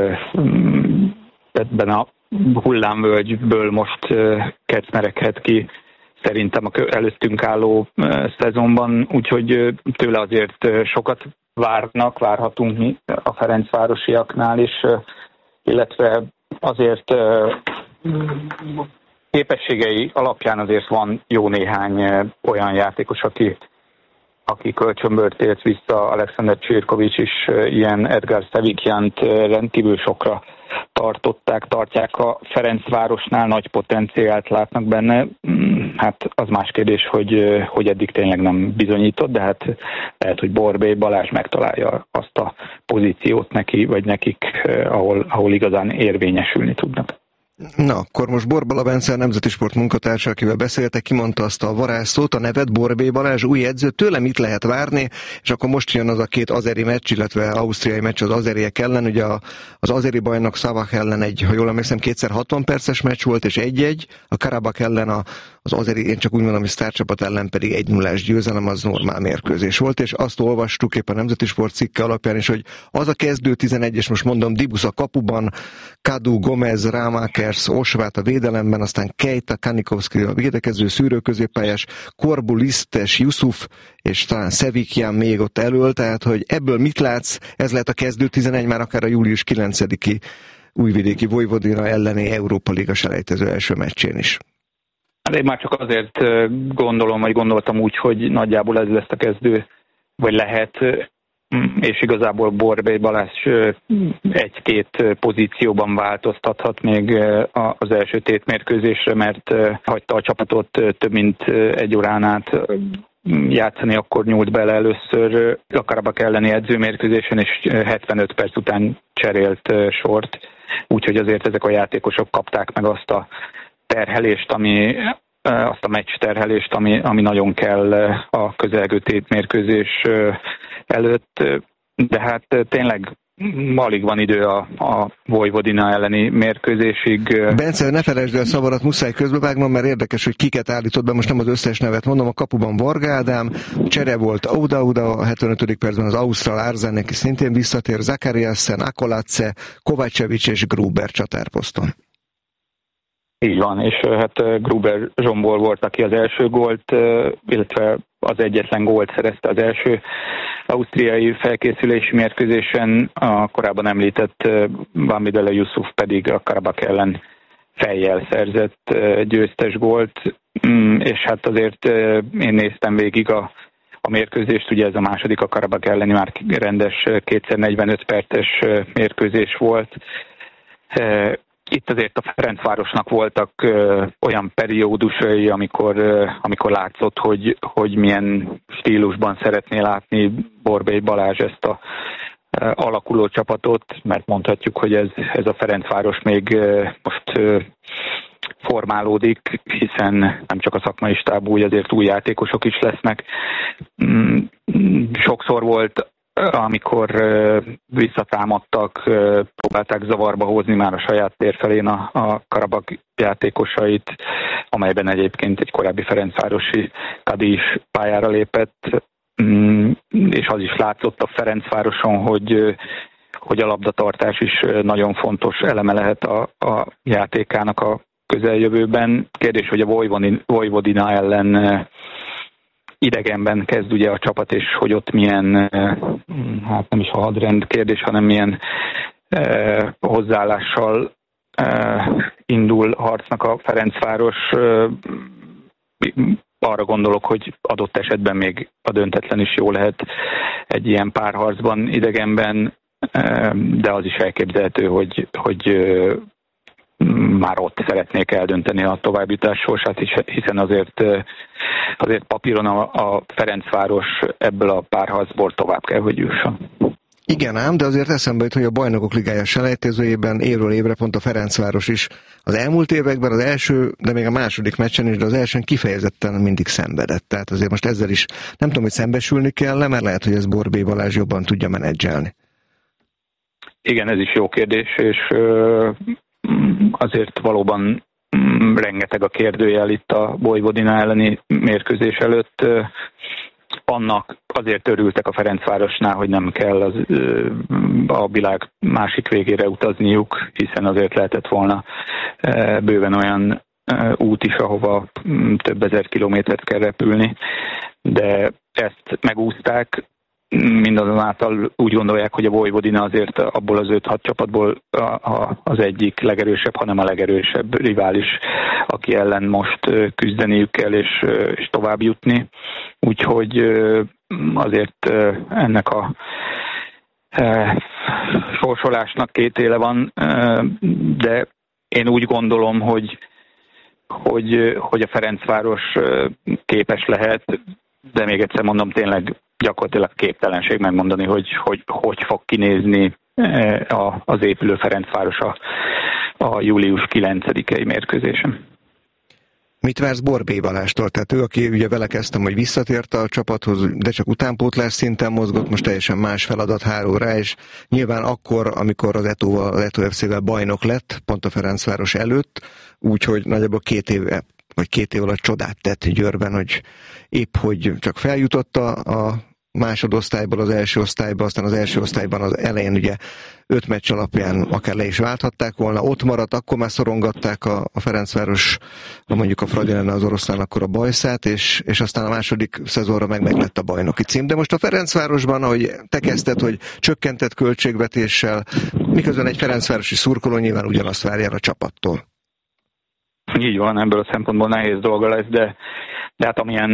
ebben a hullámvölgyből most kecmereghet ki szerintem a előttünk álló szezonban, úgyhogy tőle azért sokat várhatunk mi a ferencvárosiaknál is, illetve azért képességei alapján azért van jó néhány olyan játékos, aki kölcsönből tért vissza, Alexander Csirkovics is ilyen, Edgar Szevikjánt rendkívül sokra tartják a Ferencvárosnál, nagy potenciált látnak benne. Hát az más kérdés, hogy eddig tényleg nem bizonyított, de hát lehet, hogy Borbély Balázs megtalálja azt a pozíciót neki, vagy nekik, ahol igazán érvényesülni tudnak. Na, akkor most Borbala Bence, a Nemzeti Sport munkatársa, akivel beszéltek, kimondta azt a varázsszót, a nevet, Borbély Balázs, új edző, tőle mit lehet várni, és akkor most jön az a két azeri meccs, illetve ausztriai meccs az azeriek ellen, ugye az azeri bajnok Szavak ellen egy, ha jól emlékszem, 60 perces meccs volt, és 1-1, a Karabak ellen az azeri, én csak úgy mondom, hogy sztárcsapat ellen pedig 1-0-ás győzelem, az normál mérkőzés volt, és azt olvastuk éppen a Nemzeti Sport cikke alapján is, hogy az a kezdő 11, és most mondom, Dibusz a kapuban, Kadu, Gomez, Rámákers, Osvát a védelemben, aztán Keita, Kanikovszki a védekező szűrőközéppályás, Korbu, Lisztes, Jusuf, és talán Szevikján még ott elől, tehát hogy ebből mit látsz, ez lehet a kezdő 11 már akár a július 9-i újvidéki Vojvodina elleni Európa Liga selejtező első meccsén is. Hát én már csak azért gondoltam úgy, hogy nagyjából ez lesz a kezdő, vagy lehet, és igazából Borbély Balázs egy-két pozícióban változtathat még az első tétmérkőzésre, mert hagyta a csapatot több mint egy órán át játszani, akkor nyúlt bele először a Karabak elleni edzőmérkőzésen, és 75 perc után cserélt sort, úgyhogy azért ezek a játékosok kapták meg azt a terhelést, azt a meccs terhelést, ami nagyon kell a közelgő tétmérkőzés előtt, de hát tényleg alig van idő a Vojvodina elleni mérkőzésig. Bence, ne felejtsd el szavarat, muszáj közbevágnom, mert érdekes, hogy kiket állított be, most nem az összes nevet mondom, a kapuban Varga Ádám, csere volt Auda a 75. percben az Ausztrál Árzán, aki szintén visszatér, Zakariassen, Akolatse, Kovácsevics és Gruber csatárposzton. Így van, és hát Gruber Zsombor volt, aki az első gólt, illetve az egyetlen gólt szerezte az első ausztriai felkészülési mérkőzésen, a korábban említett Bamidele Jusuf pedig a Karabak ellen fejjel szerzett győztes gólt, és hát azért én néztem végig a mérkőzést, ugye ez a második a Karabak elleni már rendes 2x45 perces mérkőzés volt. Itt azért a Ferencvárosnak voltak olyan periódusai, amikor látszott, hogy milyen stílusban szeretné látni Borbély Balázs ezt a alakuló csapatot, mert mondhatjuk, hogy ez a Ferencváros még most formálódik, hiszen nem csak a szakmai stáb, úgy azért új játékosok is lesznek. Sokszor volt, amikor visszatámadtak, próbálták zavarba hozni már a saját tér felén a Karabag játékosait, amelyben egyébként egy korábbi ferencvárosi Kadi is pályára lépett, és az is látszott a Ferencvároson, hogy a labdatartás is nagyon fontos eleme lehet a játékának a közeljövőben. Kérdés, hogy a Vojvodina ellen idegenben kezd ugye a csapat, és hogy ott milyen, hát nem is a hadrend kérdés, hanem milyen hozzáállással indul harcnak a Ferencváros. Arra gondolok, hogy adott esetben még a döntetlen is jó lehet egy ilyen párharcban idegenben, de az is elképzelhető, hogy már ott szeretnék eldönteni a továbbjutás sorsát, hiszen azért papíron a Ferencváros ebből a párharcból tovább kell, hogy jusson. Igen ám, de azért eszembe jut, hogy a Bajnokok Ligája selejtezőjében évről évre pont a Ferencváros is az elmúlt években az első, de még a második meccsen is, de az elsőn kifejezetten mindig szenvedett. Tehát azért most ezzel is nem tudom, hogy szembesülni kell, mert lehet, hogy ez Borbély Balázs jobban tudja menedzselni. Igen, ez is jó kérdés, és azért valóban rengeteg a kérdőjel itt a Vojvodina elleni mérkőzés előtt. Annak azért örültek a Ferencvárosnál, hogy nem kell a világ másik végére utazniuk, hiszen azért lehetett volna bőven olyan út is, ahova több ezer kilométert kell repülni, de ezt megúszták. Mindazonáltal úgy gondolják, hogy a Vojvodina azért abból az 5-6 csapatból az egyik legerősebb, hanem a legerősebb rivális, aki ellen most küzdeniük kell és tovább jutni. Úgyhogy azért ennek a sorsolásnak 2 éle van, de én úgy gondolom, hogy a Ferencváros képes lehet, de még egyszer mondom, tényleg gyakorlatilag képtelenség megmondani, hogy fog kinézni az épülő Ferencváros a július 9-i mérkőzésen. Mit vársz Borbély Balástól? Tehát ő, aki ugye vele kezdtem, hogy visszatért a csapathoz, de csak utánpótlás szinten mozgott, most teljesen más feladat hárul rá, és nyilván akkor, amikor az Eto FC-vel bajnok lett, pont a Ferencváros előtt, úgyhogy nagyjából 2 év alatt csodát tett Győrben, hogy épp hogy csak feljutott a másodosztályból az első osztályba, aztán az első osztályban az elején ugye 5 meccs alapján akár le is válthatták volna, ott maradt, akkor már szorongatták a Ferencváros, mondjuk a Fradi az oroszlán akkor a bajszát, és aztán a második szezonra meg lett a bajnoki cím. De most a Ferencvárosban, ahogy te kezdted, hogy csökkentett költségvetéssel, miközben egy ferencvárosi szurkoló nyilván ugyanazt várja a csapattól. Így van, ebből a szempontból nehéz dolga lesz, de hát amilyen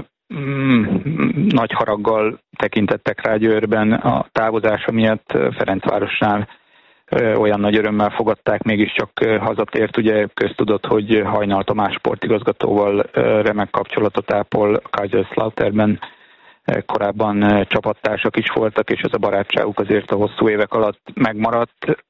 nagy haraggal tekintettek rá Győrben a távozása miatt, Ferencvárosnál olyan nagy örömmel fogadták, mégiscsak hazatért. Ugye köztudott, hogy Hajnal Tamás sportigazgatóval remek kapcsolatot ápol Kaiserslauternben, korábban csapattársak is voltak, és ez a barátságuk azért a hosszú évek alatt megmaradt.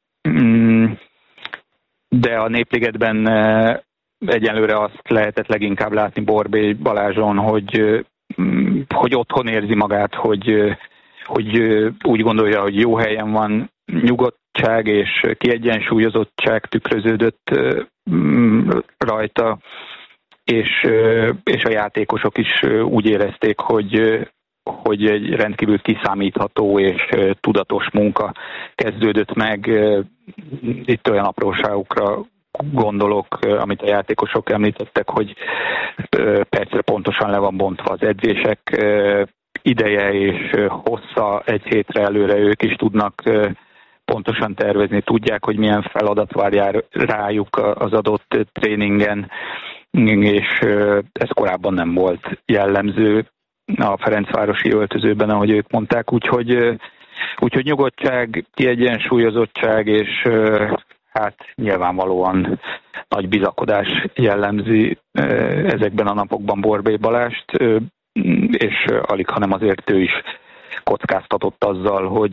De a Népligetben egyelőre azt lehetett leginkább látni Borbély Balázson, hogy otthon érzi magát, hogy úgy gondolja, hogy jó helyen van, nyugodtság és kiegyensúlyozottság tükröződött rajta, és a játékosok is úgy érezték, hogy egy rendkívül kiszámítható és tudatos munka kezdődött meg. Itt olyan apróságokra gondolok, amit a játékosok említettek, hogy percre pontosan le van bontva az edzések ideje és hossza, egy hétre előre ők is tudnak pontosan tervezni, tudják, hogy milyen feladat vár rájuk az adott tréningen, és ez korábban nem volt jellemző a ferencvárosi öltözőben, ahogy ők mondták, úgyhogy nyugodtság, kiegyensúlyozottság és hát nyilvánvalóan nagy bizakodás jellemzi ezekben a napokban Borbély Balást, és alig, hanem azért ő is kockáztatott azzal,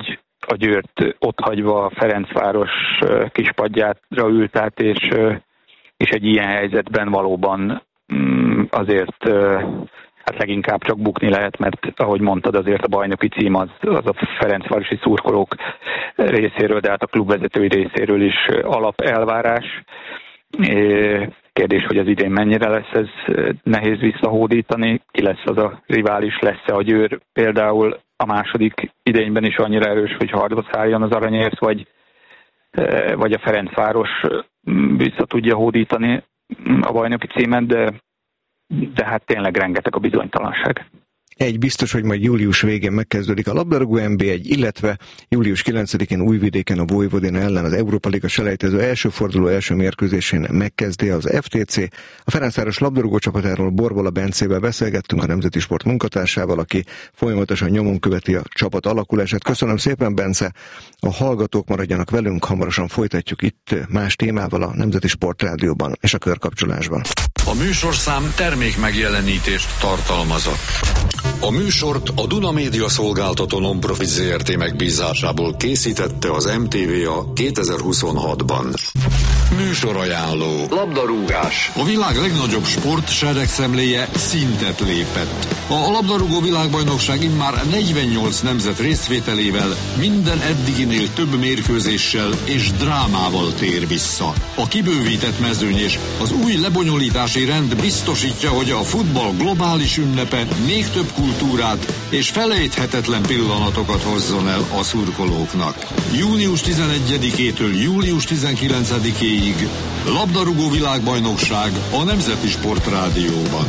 a Győrt otthagyva a Ferencváros kispadjára ült át, és egy ilyen helyzetben valóban azért hát leginkább csak bukni lehet, mert ahogy mondtad, azért a bajnoki cím az a ferencvárosi szurkolók részéről, de hát a klubvezetői részéről is alapelvárás. Kérdés, hogy az idén mennyire lesz ez nehéz visszahódítani, ki lesz az a rivális, lesz-e a Győr például a második idényben is annyira erős, hogy harcba szálljon az aranyért, vagy a Ferencváros vissza tudja hódítani a bajnoki címet, de hát tényleg rengeteg a bizonytalanság. Egy biztos, hogy majd július végén megkezdődik a labdarúgó NB1, illetve július 9-én Újvidéken a Vojvodina ellen az Európa Liga selejtező első forduló első mérkőzésén megkezdi az FTC. A Ferencváros labdarúgó csapatáról Borbola Bencével beszélgettünk, a Nemzeti Sport munkatársával, aki folyamatosan nyomon követi a csapat alakulását. Köszönöm szépen, Bence! A hallgatók maradjanak velünk, hamarosan folytatjuk itt más témával a Nemzeti Sport Rádióban és a Körkapcsolásban. A műsorszám termék megjelenítést tartalmazott. A műsort a Duna Média Szolgáltató Non-Profit Zrt. Megbízásából készítette az MTVA 2026-ban. Műsorajánló. Labdarúgás. A világ legnagyobb sportseregszemléje szintet lépett. A labdarúgó világbajnokság immár 48 nemzet részvételével minden eddiginél több mérkőzéssel és drámával tér vissza. A kibővített mezőny és az új lebonyolítási rend biztosítja, hogy a futball globális ünnepe még több kultúrát és felejthetetlen pillanatokat hozzon el a szurkolóknak. Július 11-től július 19-ig labdarúgó világbajnokság a Nemzeti Sport Rádióban.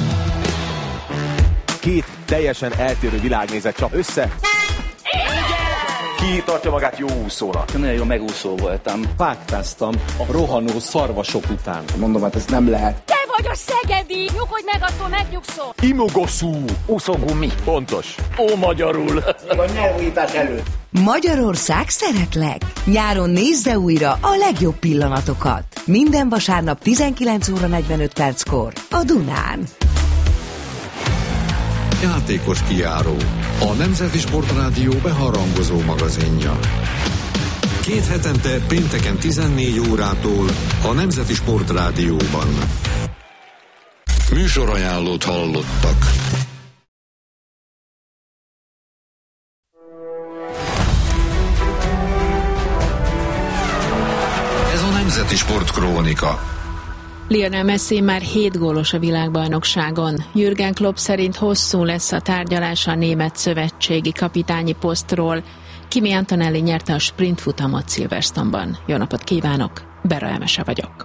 Két teljesen eltérő világnézet csap össze. Ki tartja magát jó úszónak? Nagyon jó megúszó voltam. Páktáztam a rohanó szarvasok után. Mondom, hát ez nem lehet. Te vagy a szegedi! Nyugodj meg, attól megnyugszol! Imogoszú! Úszógumi. Pontos. Ó, magyarul! A nyelvújítás előtt. Magyarország szeretlek! Nyáron nézze újra a legjobb pillanatokat. Minden vasárnap 19 óra 45 perckor a Dunán. Játékos kijáró. A Nemzeti Sport Rádió beharangozó magazinja. Két hetente pénteken 14 órától a Nemzeti Sport Rádióban. Műsorajánlót hallottak. Ez a Nemzeti Sport Krónika. Lionel Messi már 7 gólos a világbajnokságon. Jürgen Klopp szerint hosszú lesz a tárgyalás a német szövetségi kapitányi posztról. Kimi Antonelli nyerte a sprintfutamot Silverstone-ban. Jó napot kívánok, Bera Emese vagyok.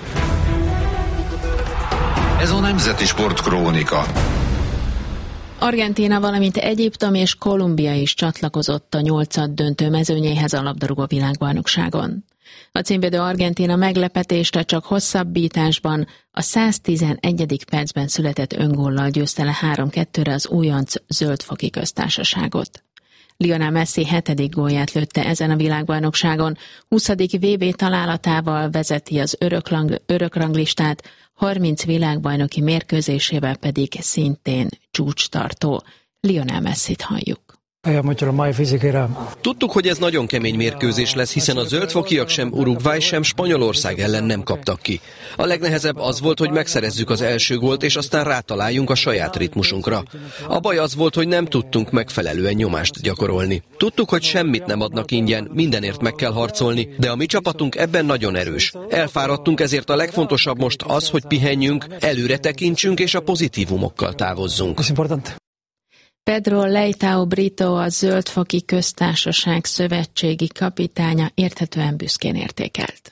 Ez a Nemzeti Sport Krónika. Argentína, valamint Egyiptom és Kolumbia is csatlakozott a 8-döntő mezőnyéhez a labdarúgó világbajnokságon. A címvédő Argentína meglepetésre csak hosszabbításban a 111. percben született öngóllal győzte le 3-2-re az újonc Zöld-foki Köztársaságot. Lionel Messi 7. gólját lőtte ezen a világbajnokságon, 20. VB találatával vezeti az örökranglistát, 30 világbajnoki mérkőzésével pedig szintén csúcstartó. Lionel Messit halljuk. Tudtuk, hogy ez nagyon kemény mérkőzés lesz, hiszen a zöldfokiak sem Uruguay, sem Spanyolország ellen nem kaptak ki. A legnehezebb az volt, hogy megszerezzük az első gólt, és aztán rátaláljunk a saját ritmusunkra. A baj az volt, hogy nem tudtunk megfelelően nyomást gyakorolni. Tudtuk, hogy semmit nem adnak ingyen, mindenért meg kell harcolni, de a mi csapatunk ebben nagyon erős. Elfáradtunk, ezért a legfontosabb most az, hogy pihenjünk, előre tekintsünk és a pozitívumokkal távozzunk. Pedro Leitão Brito, a Zöld-foki Köztársaság szövetségi kapitánya érthetően büszkén értékelt.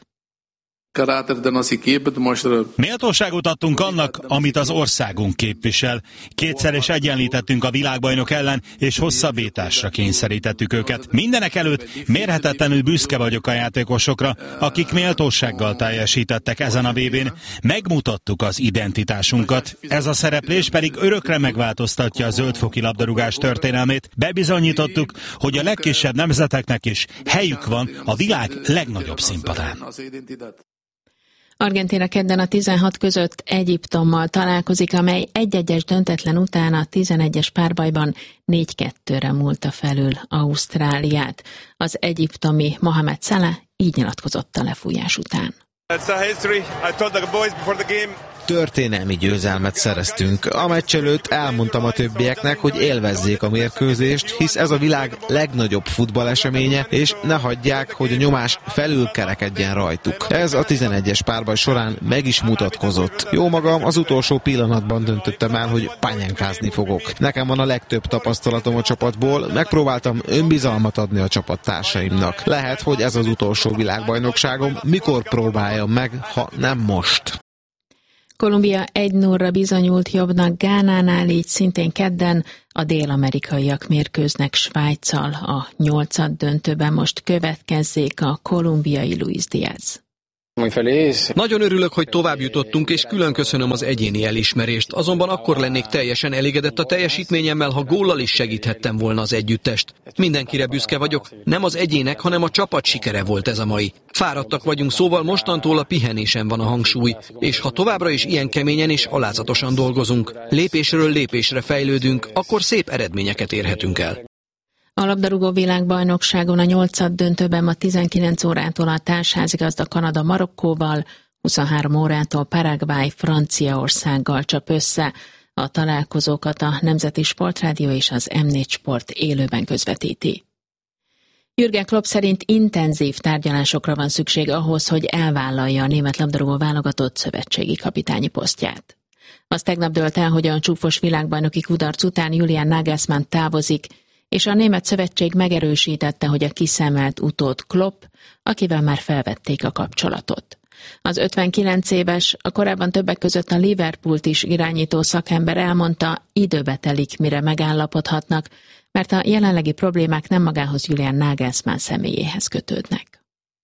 Méltóságot adtunk annak, amit az országunk képvisel. Kétszer is egyenlítettünk a világbajnok ellen, és hosszabbításra kényszerítettük őket. Mindenek előtt mérhetetlenül büszke vagyok a játékosokra, akik méltósággal teljesítettek ezen a VB-n. Megmutattuk az identitásunkat. Ez a szereplés pedig örökre megváltoztatja a zöldfoki labdarúgás történelmét. Bebizonyítottuk, hogy a legkisebb nemzeteknek is helyük van a világ legnagyobb színpadán. Argentína kedden a 16 között Egyiptommal találkozik, amely 1-1-es döntetlen után a 11-es párbajban 4-2-re múlta felül Ausztráliát. Az egyiptomi Mohamed Salah így nyilatkozott a lefújás után. Történelmi győzelmet szereztünk. A meccs előtt elmondtam a többieknek, hogy élvezzék a mérkőzést, hisz ez a világ legnagyobb futballeseménye, és ne hagyják, hogy a nyomás felülkerekedjen rajtuk. Ez a 11-es párbaj során meg is mutatkozott. Jó magam, az utolsó pillanatban döntöttem el, hogy pányánkázni fogok. Nekem van a legtöbb tapasztalatom a csapatból, megpróbáltam önbizalmat adni a csapattársaimnak. Lehet, hogy ez az utolsó világbajnokságom, mikor próbáljam meg, ha nem most. Kolumbia 1-0-ra bizonyult jobbnak Gánánál, így szintén kedden a dél-amerikaiak mérkőznek Svájccal. A 8. döntőben most következzék a kolumbiai Luis Díaz. Nagyon örülök, hogy tovább jutottunk, és külön köszönöm az egyéni elismerést. Azonban akkor lennék teljesen elégedett a teljesítményemmel, ha góllal is segíthettem volna az együttest. Mindenkire büszke vagyok, nem az egyének, hanem a csapat sikere volt ez a mai. Fáradtak vagyunk, szóval mostantól a pihenésen van a hangsúly, és ha továbbra is ilyen keményen és alázatosan dolgozunk, lépésről lépésre fejlődünk, akkor szép eredményeket érhetünk el. A labdarúgó világbajnokságon a 8. döntőben ma 19 órától a társházigazda Kanada Marokkóval, 23 órától Paraguay Franciaországgal csap össze. A találkozókat a Nemzeti Sportrádió és az M4 Sport élőben közvetíti. Jürgen Klopp szerint intenzív tárgyalásokra van szükség ahhoz, hogy elvállalja a német labdarúgó válogatott szövetségi kapitányi posztját. Az tegnap dőlt el, hogy a csúfos világbajnoki kudarc után Julian Nagelsmann távozik, és a német szövetség megerősítette, hogy a kiszemelt utód Klopp, akivel már felvették a kapcsolatot. Az 59 éves, a korábban többek között a Liverpoolt is irányító szakember elmondta, időbe telik, mire megállapodhatnak, mert a jelenlegi problémák nem magához Julian Nagelsmann személyéhez kötődnek.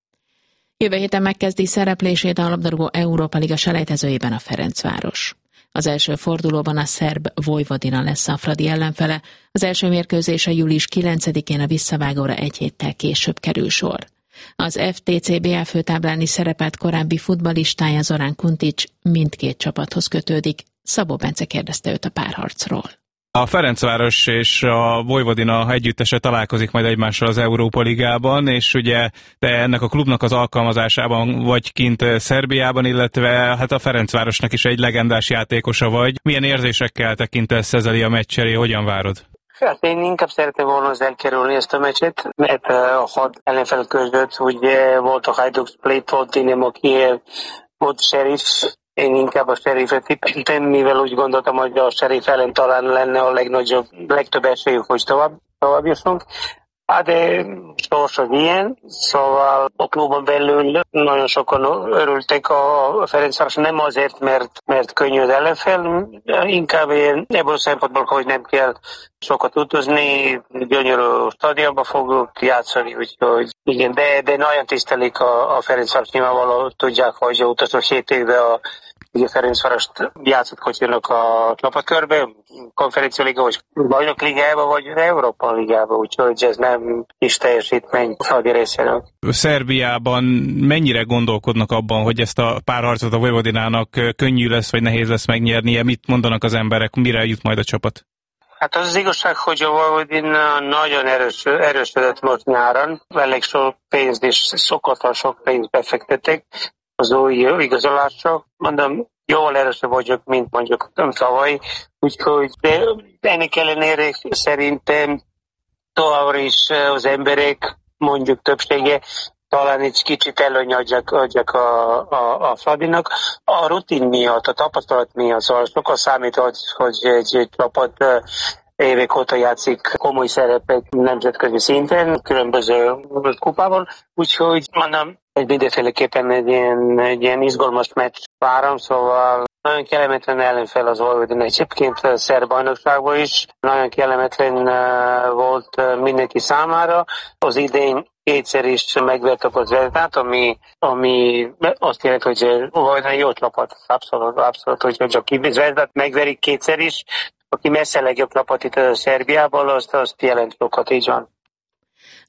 Jövő héten megkezdi szereplését a labdarúgó Európa Liga selejtezőjében a Ferencváros. Az első fordulóban a szerb Vojvodina lesz a Fradi ellenfele, az első mérkőzése július 9-én a visszavágóra egy héttel később kerül sor. Az FTC BL főtábláni szerepelt korábbi futballistája Zorán Kuntics mindkét csapathoz kötődik. Szabó Bence kérdezte őt a párharcról. A Ferencváros és a Vojvodina együttese találkozik majd egymással az Európa Ligában, és ugye te ennek a klubnak az alkalmazásában vagy kint Szerbiában, illetve hát a Ferencvárosnak is egy legendás játékosa vagy. Milyen érzésekkel tekintesz ezzel a meccs elé, hogyan várod? Hát én inkább szeretném volna az elkerülni ezt a meccset, mert a 6 ellenfel között ugye volt a Hajduk Split, volt Dinamo Kiev, volt Sheriff. Én inkább a Sheriffet tippeltem, mivel úgy gondoltam, hogy a Sheriff ellen talán lenne a legtöbb esélyük, hogy tovább jussunk. Hát de sors az ilyen, szóval a klubon belül nagyon sokan örültek a Ferencváros, nem azért, mert könnyű az ellenfél, inkább ebből a szempontból, hogy nem kell sokat utazni, gyönyörű stadionba fogunk játszani, úgyhogy igen, de nagyon tisztelik a Ferencváros, nyilvánvalóan tudják, hogy utazó 7 éve ugye Ferencvárost játszott kocsinak a csapatkörbe, Konferencia Liga, vagy Bajnok Ligába, vagy Európa Ligába, úgyhogy ez nem is teljesítmény Fradi részéről. Szerbiában mennyire gondolkodnak abban, hogy ezt a párharcot a Vojvodinának könnyű lesz, vagy nehéz lesz megnyernie? Mit mondanak az emberek, mire jut majd a csapat? Hát az igazság, hogy a Vojvodina nagyon erősödött most nyáron, elég sok pénzt és szokatlan sok pénzt befektettek az új igazolásra. Mondom, jól erősebb vagyok, mint mondjuk tavaly, úgyhogy de ennek ellenére szerintem továbbra is az emberek, mondjuk többsége, talán egy kicsit előny adjak a Fradinak. A rutin miatt, a tapasztalat miatt, szóval sokkal számít, hogy egy csapat évek óta játszik komoly szerepek nemzetközi szinten, különböző kupában, úgyhogy mondom, mindenféleképpen egy ilyen izgalmas meccs várom, szóval nagyon kellemetlen ellenfél az Vojvodina. Egyébként a szerb bajnokságban is nagyon kellemetlen volt mindenki számára. Az idén kétszer is megvertek az Zvezdát, ami azt jelenti, hogy Vojvodina jó csapat. Abszolút, hogy csak Zvezdát megverik kétszer is, aki messze legjobb csapat itt a Szerbiából, azt jelent sokat, így van.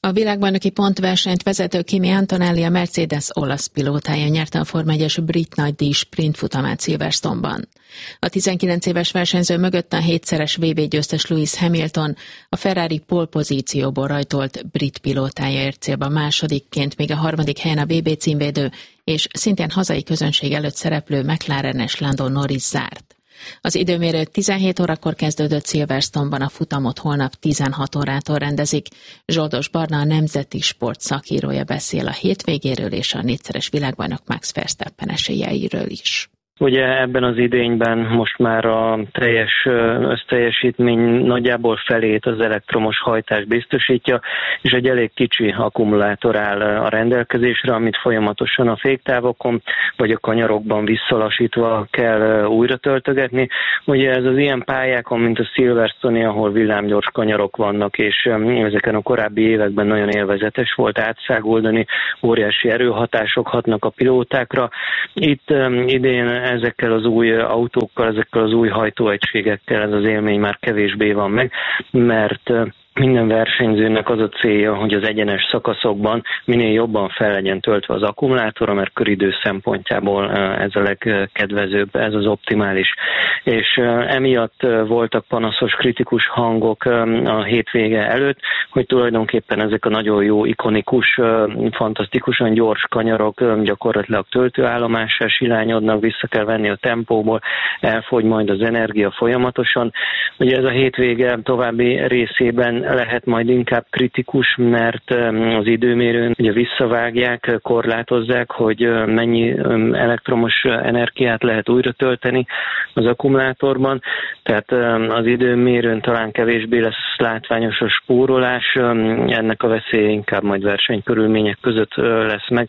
A világbajnoki pontversenyt vezető Kimi Antonelli, a Mercedes olasz pilótája nyerte a Forma 1-es brit nagydíj sprint futamát Silverstone-ban. A 19 éves versenyző mögött a 7-szeres VB győztes Lewis Hamilton, a Ferrari pole pozícióból rajtolt brit pilótája ért célba másodikként, míg a harmadik helyen a VB címvédő és szintén hazai közönség előtt szereplő McLaren-es Lando Norris zárt. Az időmérő 17 órakor kezdődött Silverstone-ban, a futamot holnap 16 órától rendezik. Zsoldos Barna, a Nemzeti Sport szakírója beszél a hétvégéről és a 4-szeres világbajnok Max Verstappen esélyeiről is. Ugye ebben az idényben most már a teljes összteljesítmény nagyjából felét az elektromos hajtás biztosítja, és egy elég kicsi akkumulátor áll a rendelkezésre, amit folyamatosan a féktávokon vagy a kanyarokban visszalassítva kell újra töltögetni. Ugye ez az ilyen pályákon, mint a Silverstone, ahol villámgyors kanyarok vannak, és ezeken a korábbi években nagyon élvezetes volt átszáguldani, óriási erőhatások hatnak a pilótákra. Itt idén ezekkel az új autókkal, ezekkel az új hajtóegységekkel ez az élmény már kevésbé van meg, mert minden versenyzőnek az a célja, hogy az egyenes szakaszokban minél jobban fel legyen töltve az akkumulátora, mert köridő szempontjából ez a legkedvezőbb, ez az optimális. És emiatt voltak panaszos, kritikus hangok a hétvége előtt, hogy tulajdonképpen ezek a nagyon jó, ikonikus, fantasztikusan gyors kanyarok gyakorlatilag töltőállomássá silányodnak, vissza kell venni a tempóból, elfogy majd az energia folyamatosan. Ugye ez a hétvége további részében lehet majd inkább kritikus, mert az időmérőn ugye visszavágják, korlátozzák, hogy mennyi elektromos energiát lehet újra tölteni az akkumulátorban, tehát az időmérőn talán kevésbé lesz látványos a spórolás, ennek a veszélye inkább majd versenykörülmények között lesz meg.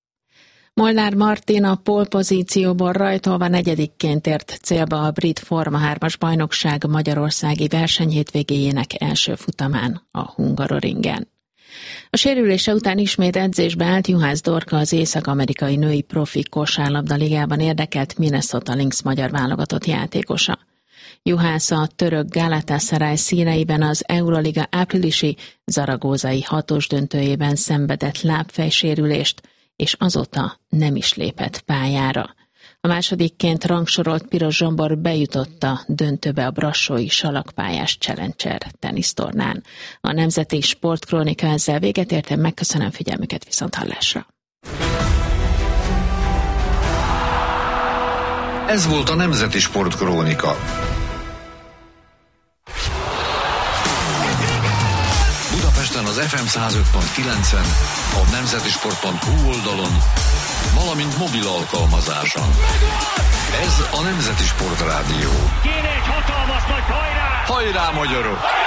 Molnár Martin a pole pozícióból rajtolva negyedikként ért célba a brit Forma 3-as bajnokság magyarországi versenyhétvégéjének első futamán, a Hungaroringen. A sérülése után ismét edzésbe állt Juhász Dorka, az észak-amerikai női profi kosárlabda ligában érdekelt Minnesota Lynx magyar válogatott játékosa. Juhász a török Galatasaray színeiben az Euroliga áprilisi zaragózai hatos döntőjében szenvedett lábfejsérülést, és azóta nem is lépett pályára. A másodikként rangsorolt Piros Zsombor bejutott a döntőbe a brassói salakpályás Challenger tenisztornán. A Nemzeti Sportkrónika ezzel véget ért, megköszönöm figyelmüket, viszonthallásra. Ez volt a Nemzeti Sportkrónika. Budapesten az FM 105.9-en, a nemzetisport.hu oldalon, valamint mobil alkalmazáson. Ez a Nemzeti Sport Rádió. Kéne egy hatalmas nagy hajrá! Hajrá, magyarok!